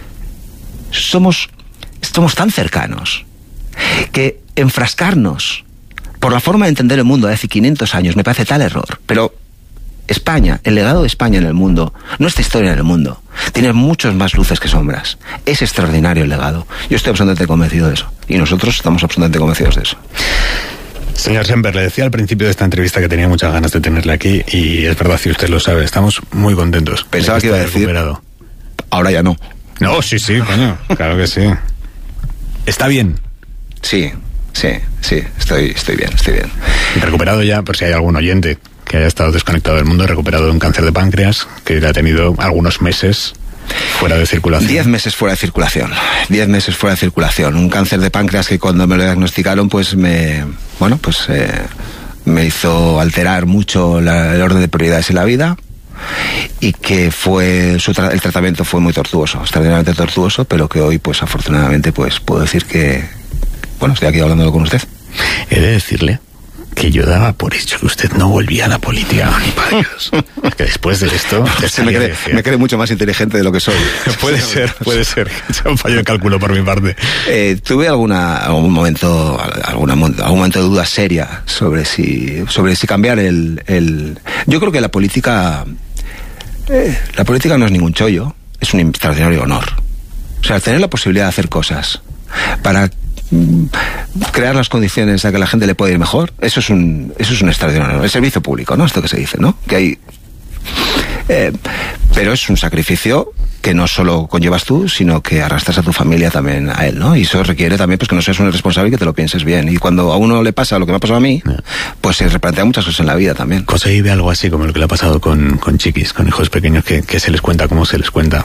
Somos, somos tan cercanos que enfrascarnos por la forma de entender el mundo de hace quinientos años me parece tal error. Pero España, el legado de España en el mundo, nuestra historia en el mundo, tiene muchos más luces que sombras. Es extraordinario el legado. Yo estoy absolutamente convencido de eso. Y nosotros estamos absolutamente convencidos de eso. Señor Semper, le decía al principio de esta entrevista que tenía muchas ganas de tenerle aquí y es verdad, si usted lo sabe, estamos muy contentos. Pensaba que iba a decir, recuperado. Ahora ya no. No, sí, sí, coño, claro que sí. ¿Está bien? Sí, sí, sí, estoy, estoy bien, estoy bien. Recuperado ya, por si hay algún oyente que haya estado desconectado del mundo, recuperado de un cáncer de páncreas, que ha tenido algunos meses fuera de circulación. Diez meses fuera de circulación. Diez meses fuera de circulación. Un cáncer de páncreas que cuando me lo diagnosticaron, pues me, bueno, pues eh, me hizo alterar mucho la, el orden de prioridades en la vida. Y que fue su tra- el tratamiento fue muy tortuoso, extraordinariamente tortuoso, pero que hoy, pues afortunadamente, pues puedo decir que, bueno, estoy aquí hablando con usted. He de decirle que yo daba por hecho que usted no volvía a la política, ni para Dios. Que después de esto... Se me, cree, me cree mucho más inteligente de lo que soy. Puede ser, puede ser. Se un fallo de cálculo por mi parte. Eh, tuve alguna, algún momento, alguna, algún momento de duda seria sobre si, sobre si cambiar el, el... Yo creo que la política... Eh, la política no es ningún chollo, es un extraordinario honor. O sea, tener la posibilidad de hacer cosas para crear las condiciones a que la gente le pueda ir mejor, eso es un, eso es un extraordinario, el servicio público, ¿no? Esto que se dice, ¿no? Que hay, eh, pero es un sacrificio que no solo conllevas tú, sino que arrastras a tu familia también a él, ¿no? Y eso requiere también pues que no seas un irresponsable y que te lo pienses bien. Y cuando a uno le pasa lo que me ha pasado a mí, pues se replantea muchas cosas en la vida también. Cosa vive algo así como lo que le ha pasado con, con chiquis, con hijos pequeños, que, que se les cuenta como se les cuenta.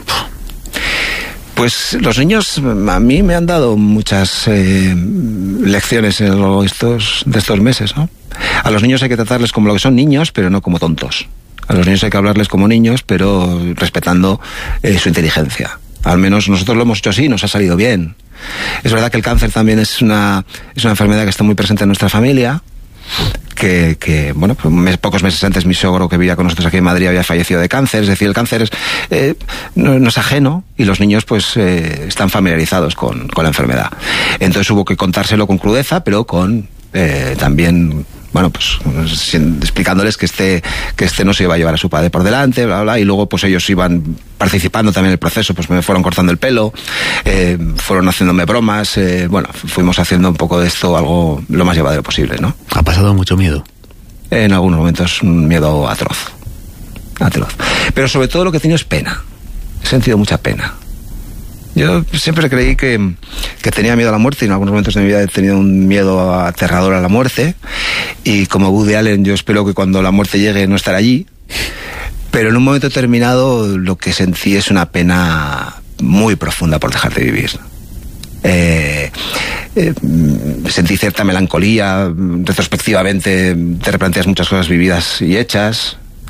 Pues los niños a mí me han dado muchas eh, lecciones en lo estos, de estos meses, ¿no? A los niños hay que tratarles como lo que son niños, pero no como tontos. A los niños hay que hablarles como niños, pero respetando eh, su inteligencia. Al menos nosotros lo hemos hecho así, nos ha salido bien. Es verdad que el cáncer también es una, es una enfermedad que está muy presente en nuestra familia. Que, que bueno, pues mes, pocos meses antes mi suegro que vivía con nosotros aquí en Madrid había fallecido de cáncer. Es decir, el cáncer es, eh, no, no es ajeno y los niños pues eh, están familiarizados con, con la enfermedad. Entonces hubo que contárselo con crudeza, pero con eh, también... bueno, pues explicándoles que este, que este no se iba a llevar a su padre por delante, bla, bla, y luego pues ellos iban participando también en el proceso, pues me fueron cortando el pelo, eh, fueron haciéndome bromas, eh, bueno, fuimos haciendo un poco de esto algo lo más llevadero posible, ¿no? ¿Ha pasado mucho miedo? En algunos momentos un miedo atroz, atroz. Pero sobre todo lo que he tenido es pena, he sentido mucha pena. Yo siempre creí que, que tenía miedo a la muerte y en algunos momentos de mi vida he tenido un miedo aterrador a la muerte y como Woody Allen yo espero que cuando la muerte llegue no estar allí, pero en un momento determinado lo que sentí es una pena muy profunda por dejar de vivir. Eh, eh, sentí cierta melancolía, retrospectivamente te replanteas muchas cosas vividas y hechas.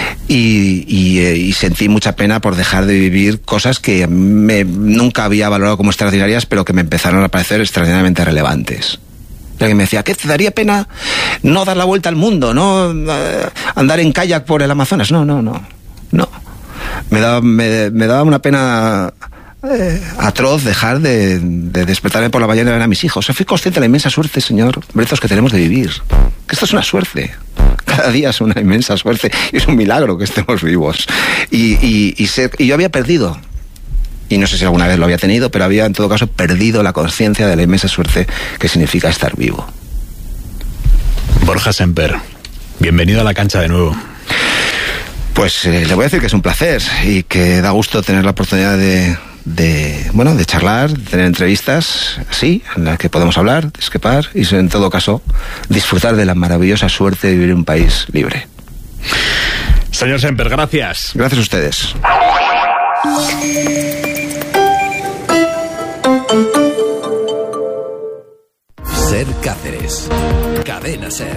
y, y, eh, y sentí mucha pena por dejar de vivir cosas que me, nunca había valorado como extraordinarias, pero que me empezaron a parecer extraordinariamente relevantes. Que me decía, ¿qué te daría pena no dar la vuelta al mundo, no eh, andar en kayak por el Amazonas? No, no, no, no. Me daba, me, me daba una pena eh, atroz dejar de, de despertarme por la mañana y ver a mis hijos. O sea, fui consciente de la inmensa suerte, señor Brezos, que tenemos de vivir. Que esto es una suerte. Cada día es una inmensa suerte y es un milagro que estemos vivos. Y, y, y, ser, y yo había perdido, y no sé si alguna vez lo había tenido, pero había en todo caso perdido la conciencia de la inmensa suerte que significa estar vivo. Borja Semper, bienvenido a la cancha de nuevo. Pues eh, le voy a decir que es un placer y que da gusto tener la oportunidad de, de bueno, de charlar, de tener entrevistas así, en las que podemos hablar, discrepar y en todo caso disfrutar de la maravillosa suerte de vivir en un país libre. Señor Semper, gracias. Gracias a ustedes. Ser Cáceres. Cadena Ser.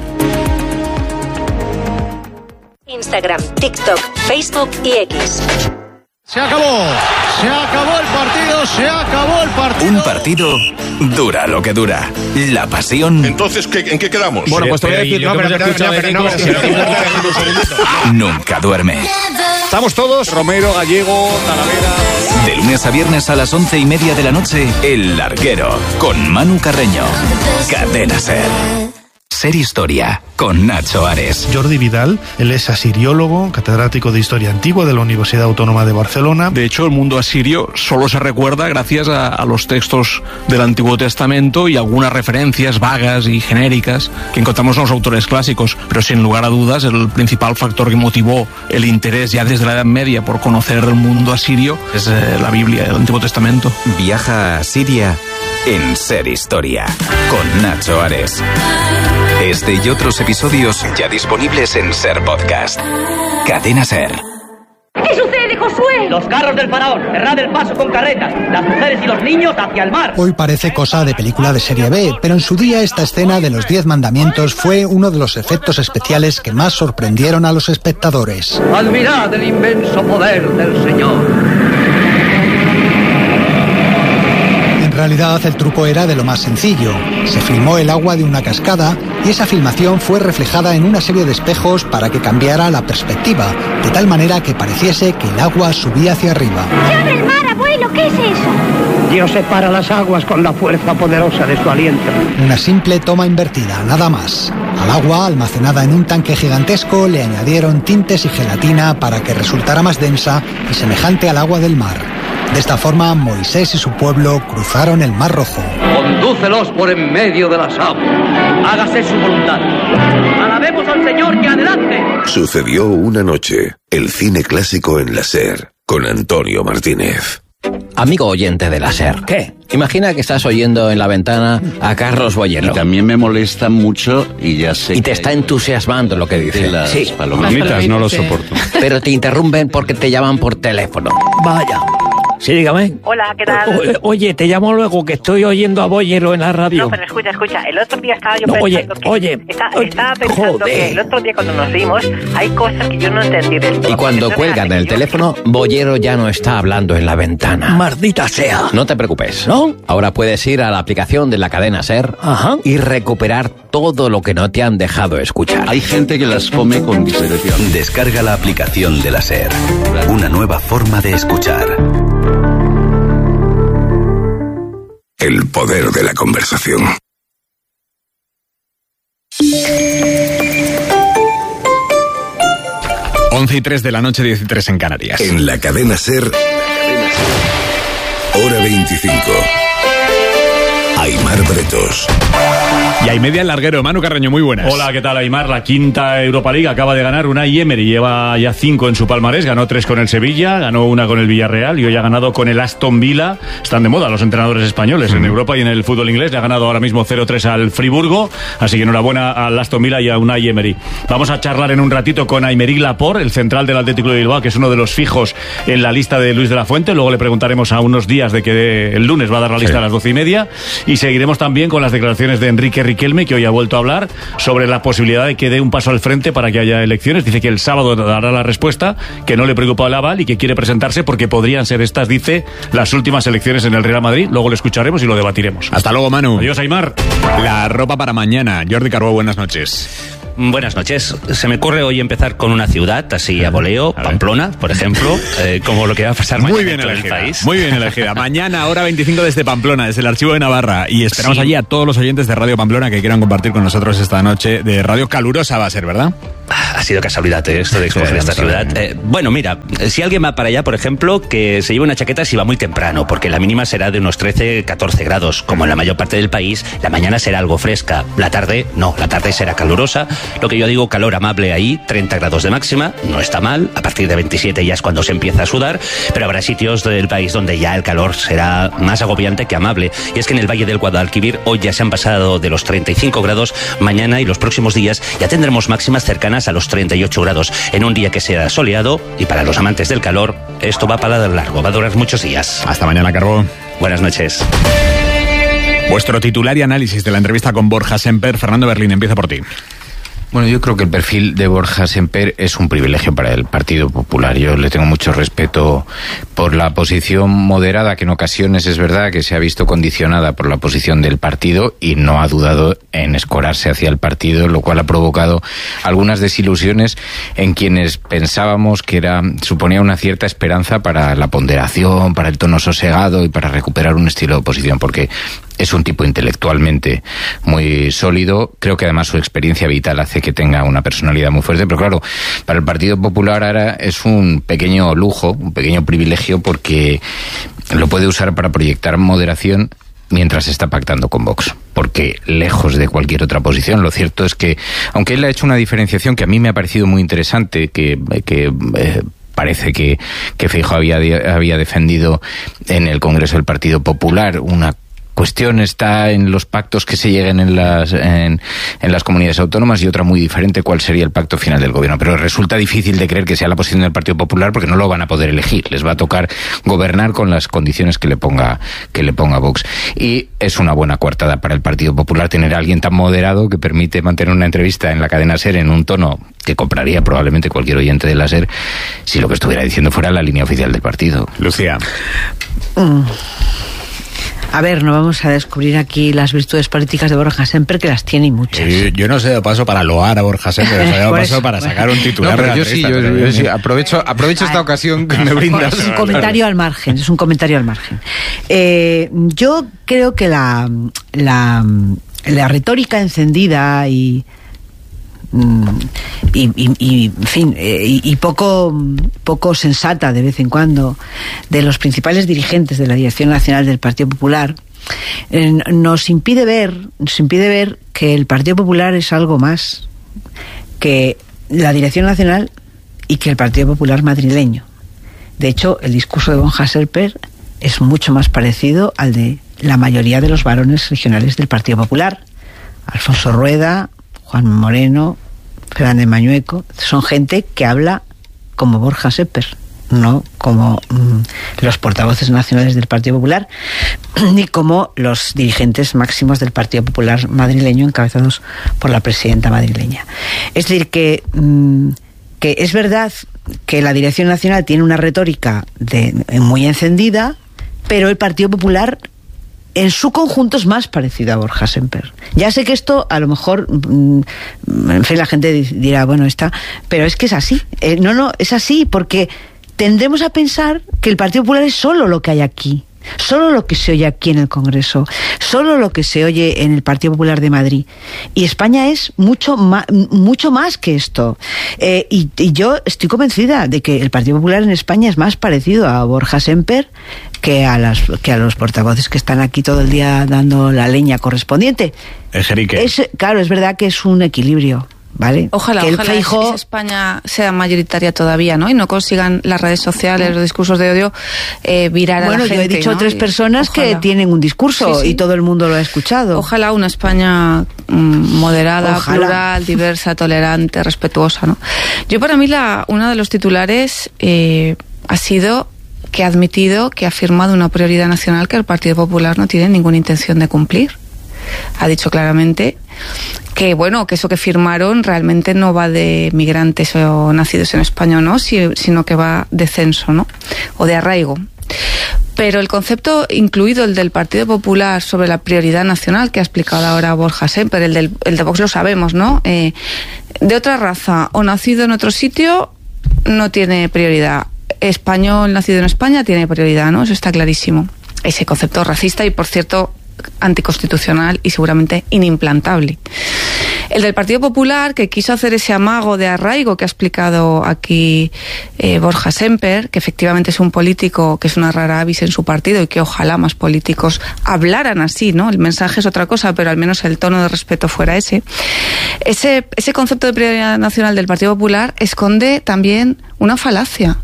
Instagram, TikTok, Facebook y X. Se acabó, se acabó el partido, se acabó el partido. Un partido dura lo que dura. La pasión. Entonces, ¿qué, ¿en qué quedamos? Bueno, pues te voy a decir, no, pero no, pero nunca duerme. Estamos todos, Romero, Gallego, Talavera. De lunes a viernes a las once y media de la noche, El Larguero, con Manu Carreño. Cadena Ser. Ser Historia, con Nacho Ares. Jordi Vidal, él es asiriólogo, catedrático de Historia Antigua de la Universidad Autónoma de Barcelona. De hecho, el mundo asirio solo se recuerda gracias a, a los textos del Antiguo Testamento y algunas referencias vagas y genéricas que encontramos en los autores clásicos. Pero sin lugar a dudas, el principal factor que motivó el interés ya desde la Edad Media por conocer el mundo asirio es eh, la Biblia, el Antiguo Testamento. Viaja a Siria en Ser Historia, con Nacho Ares. Este y otros episodios ya disponibles en Ser Podcast. Cadena Ser. ¿Qué sucede, Josué? Los carros del faraón, cerrad el paso con carretas, las mujeres y los niños hacia el mar. Hoy parece cosa de película de serie B, pero en su día esta escena de los Diez Mandamientos fue uno de los efectos especiales que más sorprendieron a los espectadores. Admirad el inmenso poder del Señor. En realidad el truco era de lo más sencillo. Se filmó el agua de una cascada y esa filmación fue reflejada en una serie de espejos para que cambiara la perspectiva, de tal manera que pareciese que el agua subía hacia arriba. ¡Se abre el mar, abuelo! ¿Qué es eso? Dios separa las aguas con la fuerza poderosa de su aliento. Una simple toma invertida, nada más. Al agua, almacenada en un tanque gigantesco, le añadieron tintes y gelatina para que resultara más densa y semejante al agua del mar. De esta forma, Moisés y su pueblo cruzaron el Mar Rojo. Condúcelos por en medio de las aguas. Hágase su voluntad. Alabemos al Señor y adelante. Sucedió una noche. El cine clásico en la Ser, con Antonio Martínez. Amigo oyente de la Ser. ¿Qué? Imagina que estás oyendo en la ventana a Carlos Bollero. Y también me molesta mucho y ya sé. Y te está entusiasmando lo que dice. Las sí. palomitas no lo soporto. Pero te interrumpen porque te llaman por teléfono. Vaya. Sí, dígame. Hola, ¿qué tal? O, oye, te llamo luego, que estoy oyendo a Bollero en la radio. No, pero escucha, escucha. El otro día estaba yo no, pensando oye, que... Oye, está, oye. Estaba pensando Joder. que el otro día cuando nos vimos hay cosas que yo no entendí del todo. Y cuando cuelgan el teléfono, Bollero ya no está hablando en la ventana. Maldita sea. No te preocupes. ¿No? Ahora puedes ir a la aplicación de la cadena Ser. Ajá. Y recuperar todo lo que no te han dejado escuchar. Hay gente que las come con discreción. Descarga la aplicación de la Ser. Una nueva forma de escuchar. El poder de la conversación. once y tres de la noche, diez y tres en Canarias. En la cadena Ser, hora veinticinco. Aimar Bretos. Y hay media el larguero, Manu Carreño, muy buenas. Hola, ¿qué tal, Aimar? La quinta Europa League acaba de ganar Unai Emery, lleva ya cinco en su palmarés, ganó tres con el Sevilla, ganó una con el Villarreal y hoy ha ganado con el Aston Villa. Están de moda los entrenadores españoles mm. en Europa y en el fútbol inglés. Le ha ganado ahora mismo cero tres al Friburgo, así que enhorabuena al Aston Villa y a Unai Emery. Vamos a charlar en un ratito con Aymeric Laporte, el central del Atlético de Bilbao, que es uno de los fijos en la lista de Luis de la Fuente. Luego le preguntaremos a unos días de que el lunes va a dar la lista sí. a las doce y media y seguiremos también con las declaraciones de Enrique Riquelme, que hoy ha vuelto a hablar sobre la posibilidad de que dé un paso al frente para que haya elecciones. Dice que el sábado dará la respuesta, que no le preocupa el aval y que quiere presentarse porque podrían ser estas, dice, las últimas elecciones en el Real Madrid. Luego lo escucharemos y lo debatiremos. Hasta luego, Manu. Adiós, Aimar. La ropa para mañana. Jordi Carbó, buenas noches. Buenas noches. Se me ocurre hoy empezar con una ciudad, así a voleo, a Pamplona, por ejemplo, eh, como lo que va a pasar mañana muy bien en todo el elegida, país. Muy bien elegida. Mañana, hora veinticinco desde Pamplona, desde el Archivo de Navarra. Y esperamos Sí. allí a todos los oyentes de Radio Pamplona que quieran compartir con nosotros esta noche de radio calurosa va a ser, ¿verdad? Ha sido casualidad eh, esto de escoger Sí, esta sí. ciudad. Eh, bueno, mira, si alguien va para allá, por ejemplo, que se lleve una chaqueta si va muy temprano, porque la mínima será de unos trece, catorce grados. Como en la mayor parte del país, la mañana será algo fresca. La tarde, no, la tarde será calurosa. Lo que yo digo, calor amable ahí, treinta grados de máxima, no está mal. A partir de veintisiete ya es cuando se empieza a sudar, pero habrá sitios del país donde ya el calor será más agobiante que amable. Y es que en el Valle del Guadalquivir hoy ya se han pasado de los treinta y cinco grados, mañana y los próximos días ya tendremos máximas cercanas a los treinta y ocho grados, en un día que será soleado, y para los amantes del calor, esto va para largo, va a durar muchos días. Hasta mañana, Carbó. Buenas noches. Vuestro titular y análisis de la entrevista con Borja Semper. Fernando Berlín, empieza por ti. Bueno, yo creo que el perfil de Borja Semper es un privilegio para el Partido Popular. Yo le tengo mucho respeto por la posición moderada, que en ocasiones es verdad que se ha visto condicionada por la posición del partido y no ha dudado en escorarse hacia el partido, lo cual ha provocado algunas desilusiones en quienes pensábamos que era suponía una cierta esperanza para la ponderación, para el tono sosegado y para recuperar un estilo de oposición, porque es un tipo intelectualmente muy sólido. Creo que además su experiencia vital hace que tenga una personalidad muy fuerte, pero claro, para el Partido Popular ahora es un pequeño lujo, un pequeño privilegio, porque lo puede usar para proyectar moderación mientras está pactando con Vox, porque lejos de cualquier otra posición, lo cierto es que, aunque él ha hecho una diferenciación que a mí me ha parecido muy interesante, que, que eh, parece que, que Feijóo había, había defendido en el Congreso del Partido Popular, una cuestión está en los pactos que se lleguen en las en, en las comunidades autónomas y otra muy diferente, cuál sería el pacto final del gobierno. Pero resulta difícil de creer que sea la posición del Partido Popular, porque no lo van a poder elegir. Les va a tocar gobernar con las condiciones que le ponga que le ponga Vox. Y es una buena coartada para el Partido Popular tener a alguien tan moderado que permite mantener una entrevista en la cadena SER en un tono que compraría probablemente cualquier oyente de la SER si lo que estuviera diciendo fuera la línea oficial del partido. Lucía. Mm. A ver, no vamos a descubrir aquí las virtudes políticas de Borja Semper, que las tiene y muchas. Yo, yo no sé de paso para loar a Borja Semper, o sea, de paso para sacar un titular. No, pero de la yo sí, yo, entrevista, yo pero sí, bien. aprovecho, aprovecho esta ocasión que me brindas. Es un comentario al margen, es un comentario al margen. Eh, yo creo que la, la, la retórica encendida y Y, y, y en fin y, y poco poco sensata de vez en cuando de los principales dirigentes de la Dirección Nacional del Partido Popular eh, nos impide ver nos impide ver que el Partido Popular es algo más que la Dirección Nacional y que el Partido Popular madrileño. De hecho, el discurso de Borja Semper es mucho más parecido al de la mayoría de los varones regionales del Partido Popular. Alfonso Rueda, Juan Moreno, Fernández Mañueco, son gente que habla como Borja Semper, no como mmm, los portavoces nacionales del Partido Popular, ni como los dirigentes máximos del Partido Popular madrileño, encabezados por la presidenta madrileña. Es decir, que, mmm, que es verdad que la Dirección Nacional tiene una retórica de, muy encendida, pero el Partido Popular en su conjunto es más parecido a Borja Semper. Ya sé que esto a lo mejor en fin, la gente dirá, bueno, está, pero es que es así. Eh, no, no, es así porque tendremos a pensar que el Partido Popular es solo lo que hay aquí, solo lo que se oye aquí en el Congreso, solo lo que se oye en el Partido Popular de Madrid. Y España es mucho más, mucho más que esto. Eh, y, y yo estoy convencida de que el Partido Popular en España es más parecido a Borja Semper que a las que a los portavoces que están aquí todo el día dando la leña correspondiente. Es, claro, es verdad que es un equilibrio, ¿vale? Ojalá, que el ojalá Feijóo... esa España sea mayoritaria todavía, ¿no? Y no consigan las redes sociales, los discursos de odio, eh, virar bueno, a la gente. Bueno, yo he dicho ¿no? tres personas Ojalá. que tienen un discurso Sí, sí. y todo el mundo lo ha escuchado. Ojalá una España mmm, moderada, Ojalá. plural, diversa, tolerante, respetuosa, ¿no? Yo para mí la uno de los titulares eh, ha sido que ha admitido, que ha firmado una prioridad nacional que el Partido Popular no tiene ninguna intención de cumplir. ha dicho claramente que, bueno, que eso que firmaron realmente no va de migrantes o nacidos en España, ¿no? Si, sino que va de censo, ¿no? O de arraigo. Pero el concepto, incluido el del Partido Popular sobre la prioridad nacional, que ha explicado ahora Borja Semper, el, del, el de Vox lo sabemos, ¿no? Eh, de otra raza o nacido en otro sitio, no tiene prioridad. Español nacido en España tiene prioridad, ¿no? Eso está clarísimo. Ese concepto racista y, por cierto, anticonstitucional y seguramente inimplantable. El del Partido Popular, que quiso hacer ese amago de arraigo que ha explicado aquí eh, Borja Semper, que efectivamente es un político que es una rara avis en su partido y que ojalá más políticos hablaran así, ¿no? El mensaje es otra cosa, pero al menos el tono de respeto fuera ese. Ese, ese concepto de prioridad nacional del Partido Popular esconde también una falacia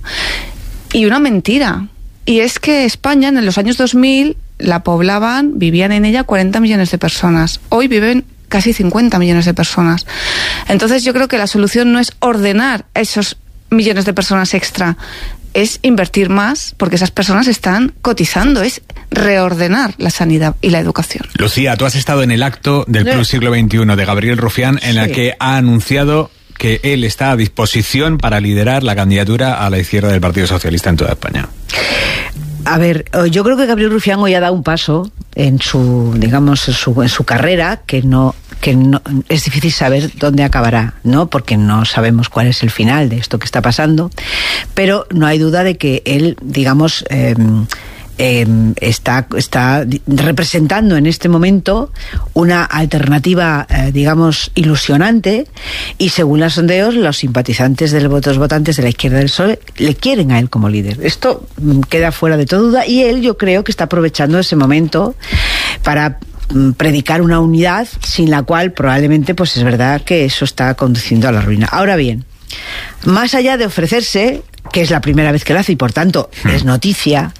y una mentira. Y es que España en los años dos mil la poblaban, vivían en ella cuarenta millones de personas. Hoy viven casi cincuenta millones de personas. Entonces yo creo que la solución no es ordenar a esos millones de personas extra, es invertir más, porque esas personas están cotizando, es reordenar la sanidad y la educación. Lucía, tú has estado en el acto del Plus Siglo veintiuno de Gabriel Rufián, en sí. la que ha anunciado que él está a disposición para liderar la candidatura a la izquierda del Partido Socialista en toda España. A ver, yo creo que Gabriel Rufián hoy ha dado un paso en su, digamos, en su, en su carrera que no, que no es difícil saber dónde acabará, ¿no? Porque no sabemos cuál es el final de esto que está pasando, pero no hay duda de que él, digamos, eh, Eh, está, está representando en este momento una alternativa, eh, digamos, ilusionante, y según los sondeos, los simpatizantes de los votantes de la izquierda del P S O E le quieren a él como líder. Esto queda fuera de toda duda, y él, yo creo que está aprovechando ese momento para predicar una unidad sin la cual probablemente, pues es verdad que eso está conduciendo a la ruina. Ahora bien, más allá de ofrecerse, que es la primera vez que lo hace y por tanto es noticia,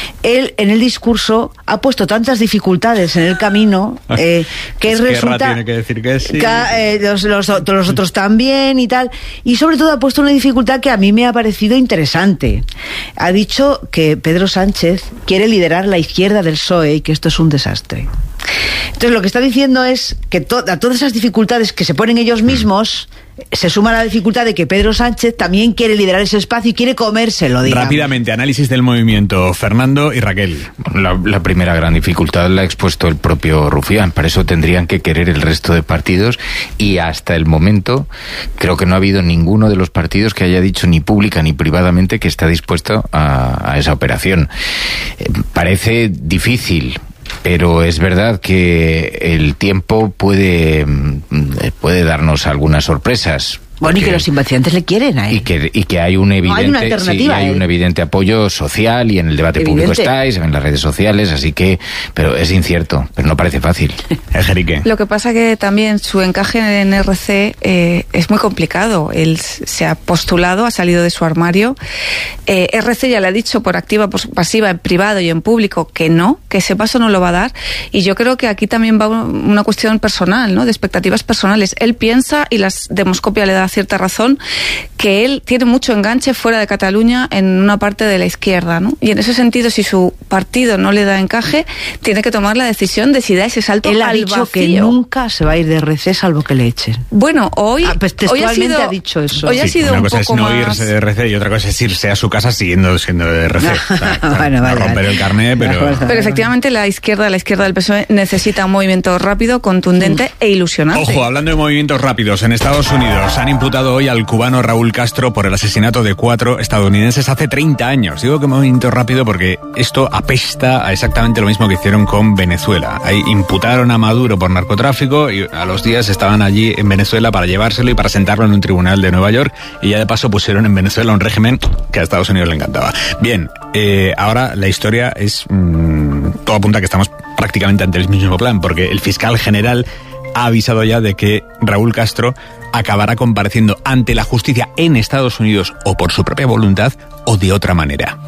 él en el discurso ha puesto tantas dificultades en el camino eh, que Esquerra resulta tiene que decir que sí. que, eh, los, los, los otros también y tal, y sobre todo ha puesto una dificultad que a mí me ha parecido interesante. Ha dicho que Pedro Sánchez quiere liderar la izquierda del P S O E y que esto es un desastre. Entonces lo que está diciendo es que to- a todas esas dificultades que se ponen ellos mismos se suma la dificultad de que Pedro Sánchez también quiere liderar ese espacio y quiere comérselo, digamos. Rápidamente, análisis del movimiento. Fernando y Raquel. La, la primera gran dificultad la ha expuesto el propio Rufián. Para eso tendrían que querer el resto de partidos, y hasta el momento creo que no ha habido ninguno de los partidos que haya dicho ni pública ni privadamente que está dispuesto a, a esa operación. Eh, parece difícil, pero es verdad que el tiempo puede, puede darnos algunas sorpresas. Bueno, y que los simpatizantes le quieren a él. Y que, y que hay un evidente, no, hay una sí, hay un evidente apoyo social, y en el debate Evidente. público está, y se ven en las redes sociales, así que, pero es incierto, pero no parece fácil. Ejerique. Lo que pasa que también su encaje en R C eh, es muy complicado. Él se ha postulado, ha salido de su armario. Eh, R C ya le ha dicho por activa, por pasiva, en privado y en público que no, que ese paso no lo va a dar. Y yo creo que aquí también va una cuestión personal, ¿no? De expectativas personales. Él piensa, y las Demoscopia le da cierta razón, que él tiene mucho enganche fuera de Cataluña en una parte de la izquierda, ¿no? Y en ese sentido, si su partido no le da encaje, tiene que tomar la decisión de si da ese salto él ha al dicho vacío. que nunca se va a ir de R C salvo que le echen. Bueno, hoy, ah, pues hoy ha sido, ha dicho eso. Hoy ha Sí, sido una un cosa poco es no más... irse de R C y otra cosa es irse a su casa siguiendo siendo de R C. O sea, bueno, a vale, romper vale. el carnet, pero... Pero efectivamente la izquierda, la izquierda del P S O E necesita un movimiento rápido, contundente e ilusionante. Ojo, hablando de movimientos rápidos, en Estados Unidos han imputado hoy al cubano Raúl Castro por el asesinato de cuatro estadounidenses hace treinta años. Digo que movimiento rápido porque esto apesta a exactamente lo mismo que hicieron con Venezuela. Ahí imputaron a Maduro por narcotráfico y a los días estaban allí en Venezuela para llevárselo y para sentarlo en un tribunal de Nueva York, y ya de paso pusieron en Venezuela un régimen que a Estados Unidos le encantaba. Bien, eh, ahora la historia es... Mmm, todo apunta a que estamos prácticamente ante el mismo plan, porque el fiscal general ha avisado ya de que Raúl Castro acabará compareciendo ante la justicia en Estados Unidos, o por su propia voluntad o de otra manera.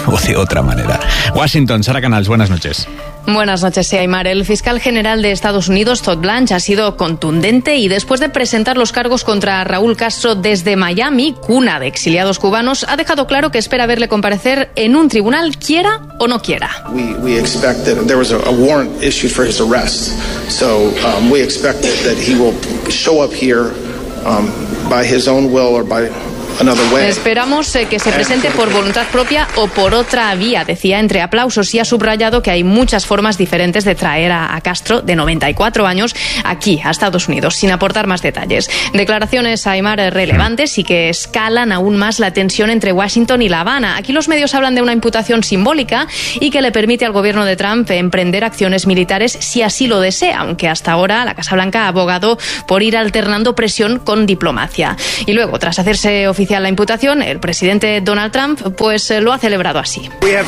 o de otra manera. Washington, Sara Canals, buenas noches. Buenas noches, sí, Aymar. El fiscal general de Estados Unidos, Todd Blanche, ha sido contundente y después de presentar los cargos contra Raúl Castro desde Miami, cuna de exiliados cubanos, ha dejado claro que espera verle comparecer en un tribunal, quiera o no quiera. We, we expect that there was a, a warrant issued for his arrest, so um, we expect that he will show up here um, by his own will or by Esperamos eh, que se presente por voluntad propia o por otra vía, decía entre aplausos, y ha subrayado que hay muchas formas diferentes de traer a, a Castro, de noventa y cuatro años, aquí, a Estados Unidos, sin aportar más detalles. Declaraciones, Aymar, relevantes y que escalan aún más la tensión entre Washington y La Habana. Aquí los medios hablan de una imputación simbólica y que le permite al gobierno de Trump emprender acciones militares si así lo desea, aunque hasta ahora la Casa Blanca ha abogado por ir alternando presión con diplomacia. Y luego, tras hacerse oficial la imputación, el presidente Donald Trump pues lo ha celebrado así,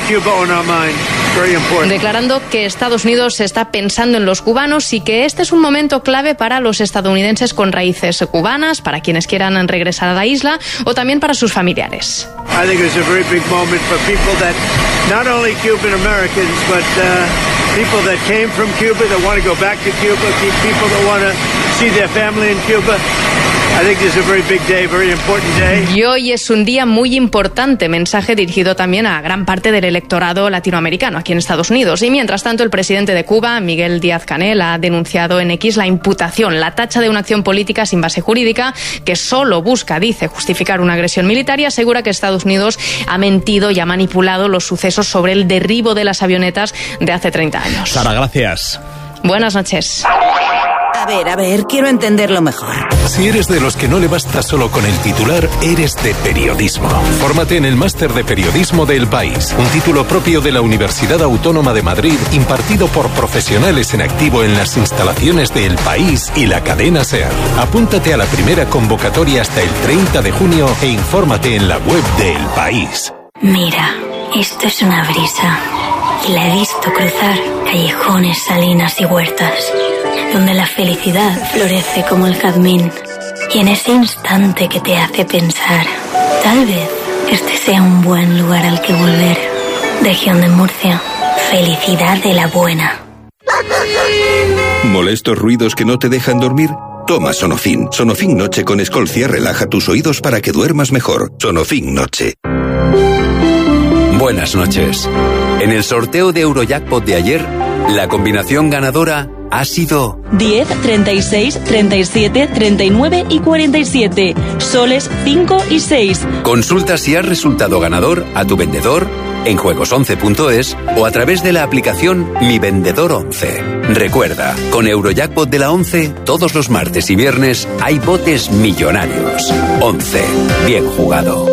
declarando que Estados Unidos está pensando en los cubanos y que este es un momento clave para los estadounidenses con raíces cubanas, para quienes quieran regresar a la isla o también para sus familiares. I think it's a very big moment for people that not only Cuban Americans but uh, people that came from Cuba that want to go back to Cuba, people that want to see their family in Cuba. I think this is a very big day, very important day. Y hoy es un día muy importante, mensaje dirigido también a gran parte del electorado latinoamericano aquí en Estados Unidos. Y mientras tanto, el presidente de Cuba, Miguel Díaz-Canel, ha denunciado en X la imputación, la tacha de una acción política sin base jurídica que solo busca, dice, justificar una agresión militar, y asegura que Estados Unidos ha mentido y ha manipulado los sucesos sobre el derribo de las avionetas de hace treinta años. Sara, gracias. Buenas noches. A ver, a ver, quiero entenderlo mejor. Si eres de los que no le basta solo con el titular, eres de periodismo. Fórmate en el Máster de Periodismo de El País, un título propio de la Universidad Autónoma de Madrid, impartido por profesionales en activo en las instalaciones de El País y la cadena SER. Apúntate a la primera convocatoria hasta el treinta de junio e infórmate en la web de El País. Mira, esto es una brisa y la he visto cruzar callejones, salinas y huertas, donde la felicidad florece como el jazmín. Y en ese instante que te hace pensar, tal vez este sea un buen lugar al que volver. Región de Murcia, felicidad de la buena. ¿Molestos ruidos que no te dejan dormir? Toma Sonofin. Sonofin Noche con Escolcia relaja tus oídos para que duermas mejor. Sonofin Noche. Buenas noches. En el sorteo de Eurojackpot de ayer, la combinación ganadora ha sido diez, treinta y seis, treinta y siete, treinta y nueve y cuarenta y siete. Soles cinco y seis. Consulta si has resultado ganador a tu vendedor en juegos once punto es o a través de la aplicación Mi Vendedor once. Recuerda, con Eurojackpot de la once, todos los martes y viernes hay botes millonarios. once. Bien jugado.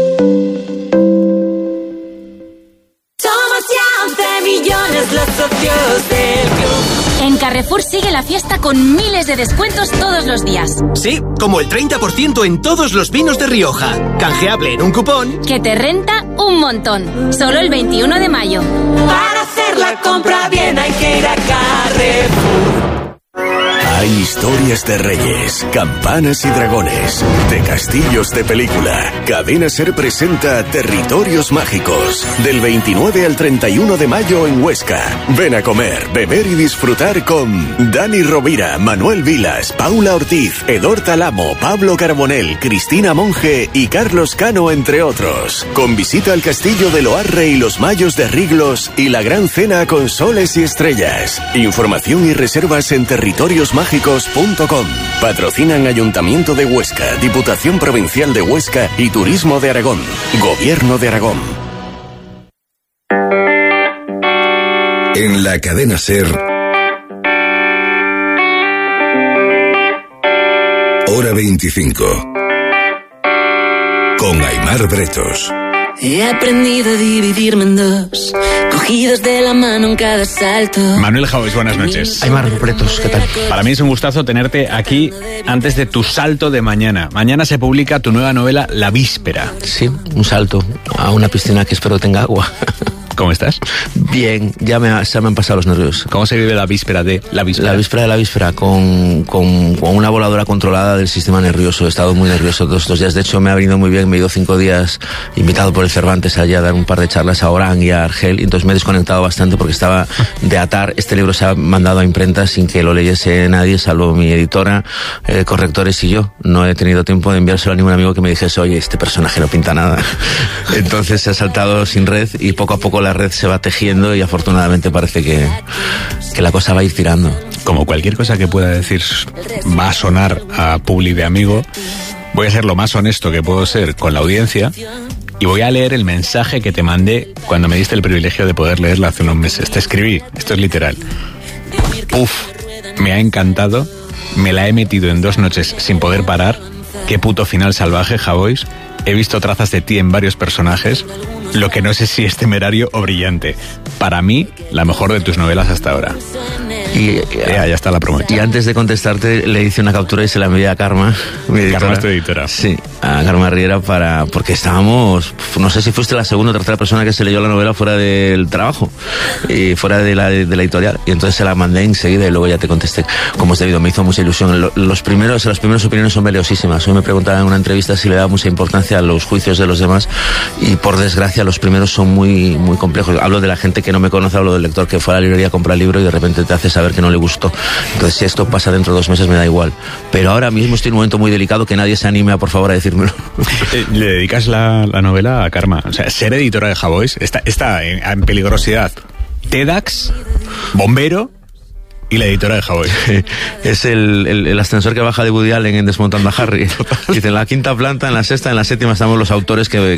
Somos ya once millones los socios del club. En Carrefour sigue la fiesta con miles de descuentos todos los días. Sí, como el treinta por ciento en todos los vinos de Rioja. Canjeable en un cupón que te renta un montón. Solo el veintiuno de mayo. Para hacer la compra bien hay que ir a Carrefour. Hay historias de reyes, campanas y dragones, de castillos de película. Cadena SER presenta Territorios Mágicos, del veintinueve al treinta y uno de mayo en Huesca. Ven a comer, beber y disfrutar con Dani Rovira, Manuel Vilas, Paula Ortiz, Edor Talamo, Pablo Carbonell, Cristina Monge y Carlos Cano, entre otros. Con visita al castillo de Loarre y los Mayos de Riglos y la gran cena con soles y estrellas. Información y reservas en territorios mágicos punto com. Patrocinan Ayuntamiento de Huesca, Diputación Provincial de Huesca y Turismo de Aragón. Gobierno de Aragón. En la cadena SER, Hora veinticinco, con Aymar Bretos. He aprendido a dividirme en dos, cogidos de la mano en cada salto. Manuel Jaois, buenas noches. Aymar Bretos, ¿qué tal? Para mí es un gustazo tenerte aquí antes de tu salto de mañana. Mañana se publica tu nueva novela La Víspera. Sí, un salto a una piscina que espero tenga agua. ¿Cómo estás? Bien, ya me, ha, se me han pasado los nervios. ¿Cómo se vive la víspera de la víspera? La víspera de la víspera, con, con, con una voladora controlada del sistema nervioso. He estado muy nervioso todos estos días. De hecho, me ha venido muy bien. Me he ido cinco días invitado por el Cervantes allá a dar un par de charlas a Orán y a Argel. Y entonces me he desconectado bastante porque estaba de atar. Este libro se ha mandado a imprenta sin que lo leyese nadie, salvo mi editora, eh, correctores y yo. No he tenido tiempo de enviárselo a ningún amigo que me dijese, oye, este personaje no pinta nada. Entonces se ha saltado sin red y poco a poco la red se va tejiendo y afortunadamente parece que, que la cosa va a ir tirando. Como cualquier cosa que pueda decir va a sonar a publi de amigo, voy a ser lo más honesto que puedo ser con la audiencia y voy a leer el mensaje que te mandé cuando me diste el privilegio de poder leerlo hace unos meses. Te escribí, esto es literal. Uf, me ha encantado, me la he metido en dos noches sin poder parar. Qué puto final salvaje, Javois. He visto trazas de ti en varios personajes, lo que no sé si es temerario o brillante. Para mí, la mejor de tus novelas hasta ahora. Y ya, ya está la promo. Y antes de contestarte, le hice una captura y se la envié a Karma, mi editora. Karma es tu editora. Sí, a Karma Riera, para, porque estábamos, no sé si fuiste la segunda o tercera persona que se leyó la novela fuera del trabajo y fuera de la, de la editorial. Y entonces se la mandé enseguida y luego ya te contesté como es debido. Me hizo mucha ilusión. Los primeros, las primeras opiniones son valiosísimas. Hoy me preguntaban en una entrevista si le daba mucha importancia a los juicios de los demás y por desgracia los primeros son muy, muy complejos. Hablo de la gente que no me conoce, hablo del lector que fue a la librería a comprar el libro y de repente te hace saber que no le gustó. Entonces, si esto pasa dentro de dos meses me da igual. Pero ahora mismo estoy en un momento muy delicado que nadie se anime a, por favor, a decírmelo. Le dedicas la, la novela a Karma. O sea, ser editora de Javois está, está en, en peligrosidad. TEDx, bombero y la editora de Javois. Es el, el, el ascensor que baja de Woody Allen en Desmontando a Harry. Dice, en la quinta planta, en la sexta, en la séptima estamos los autores que,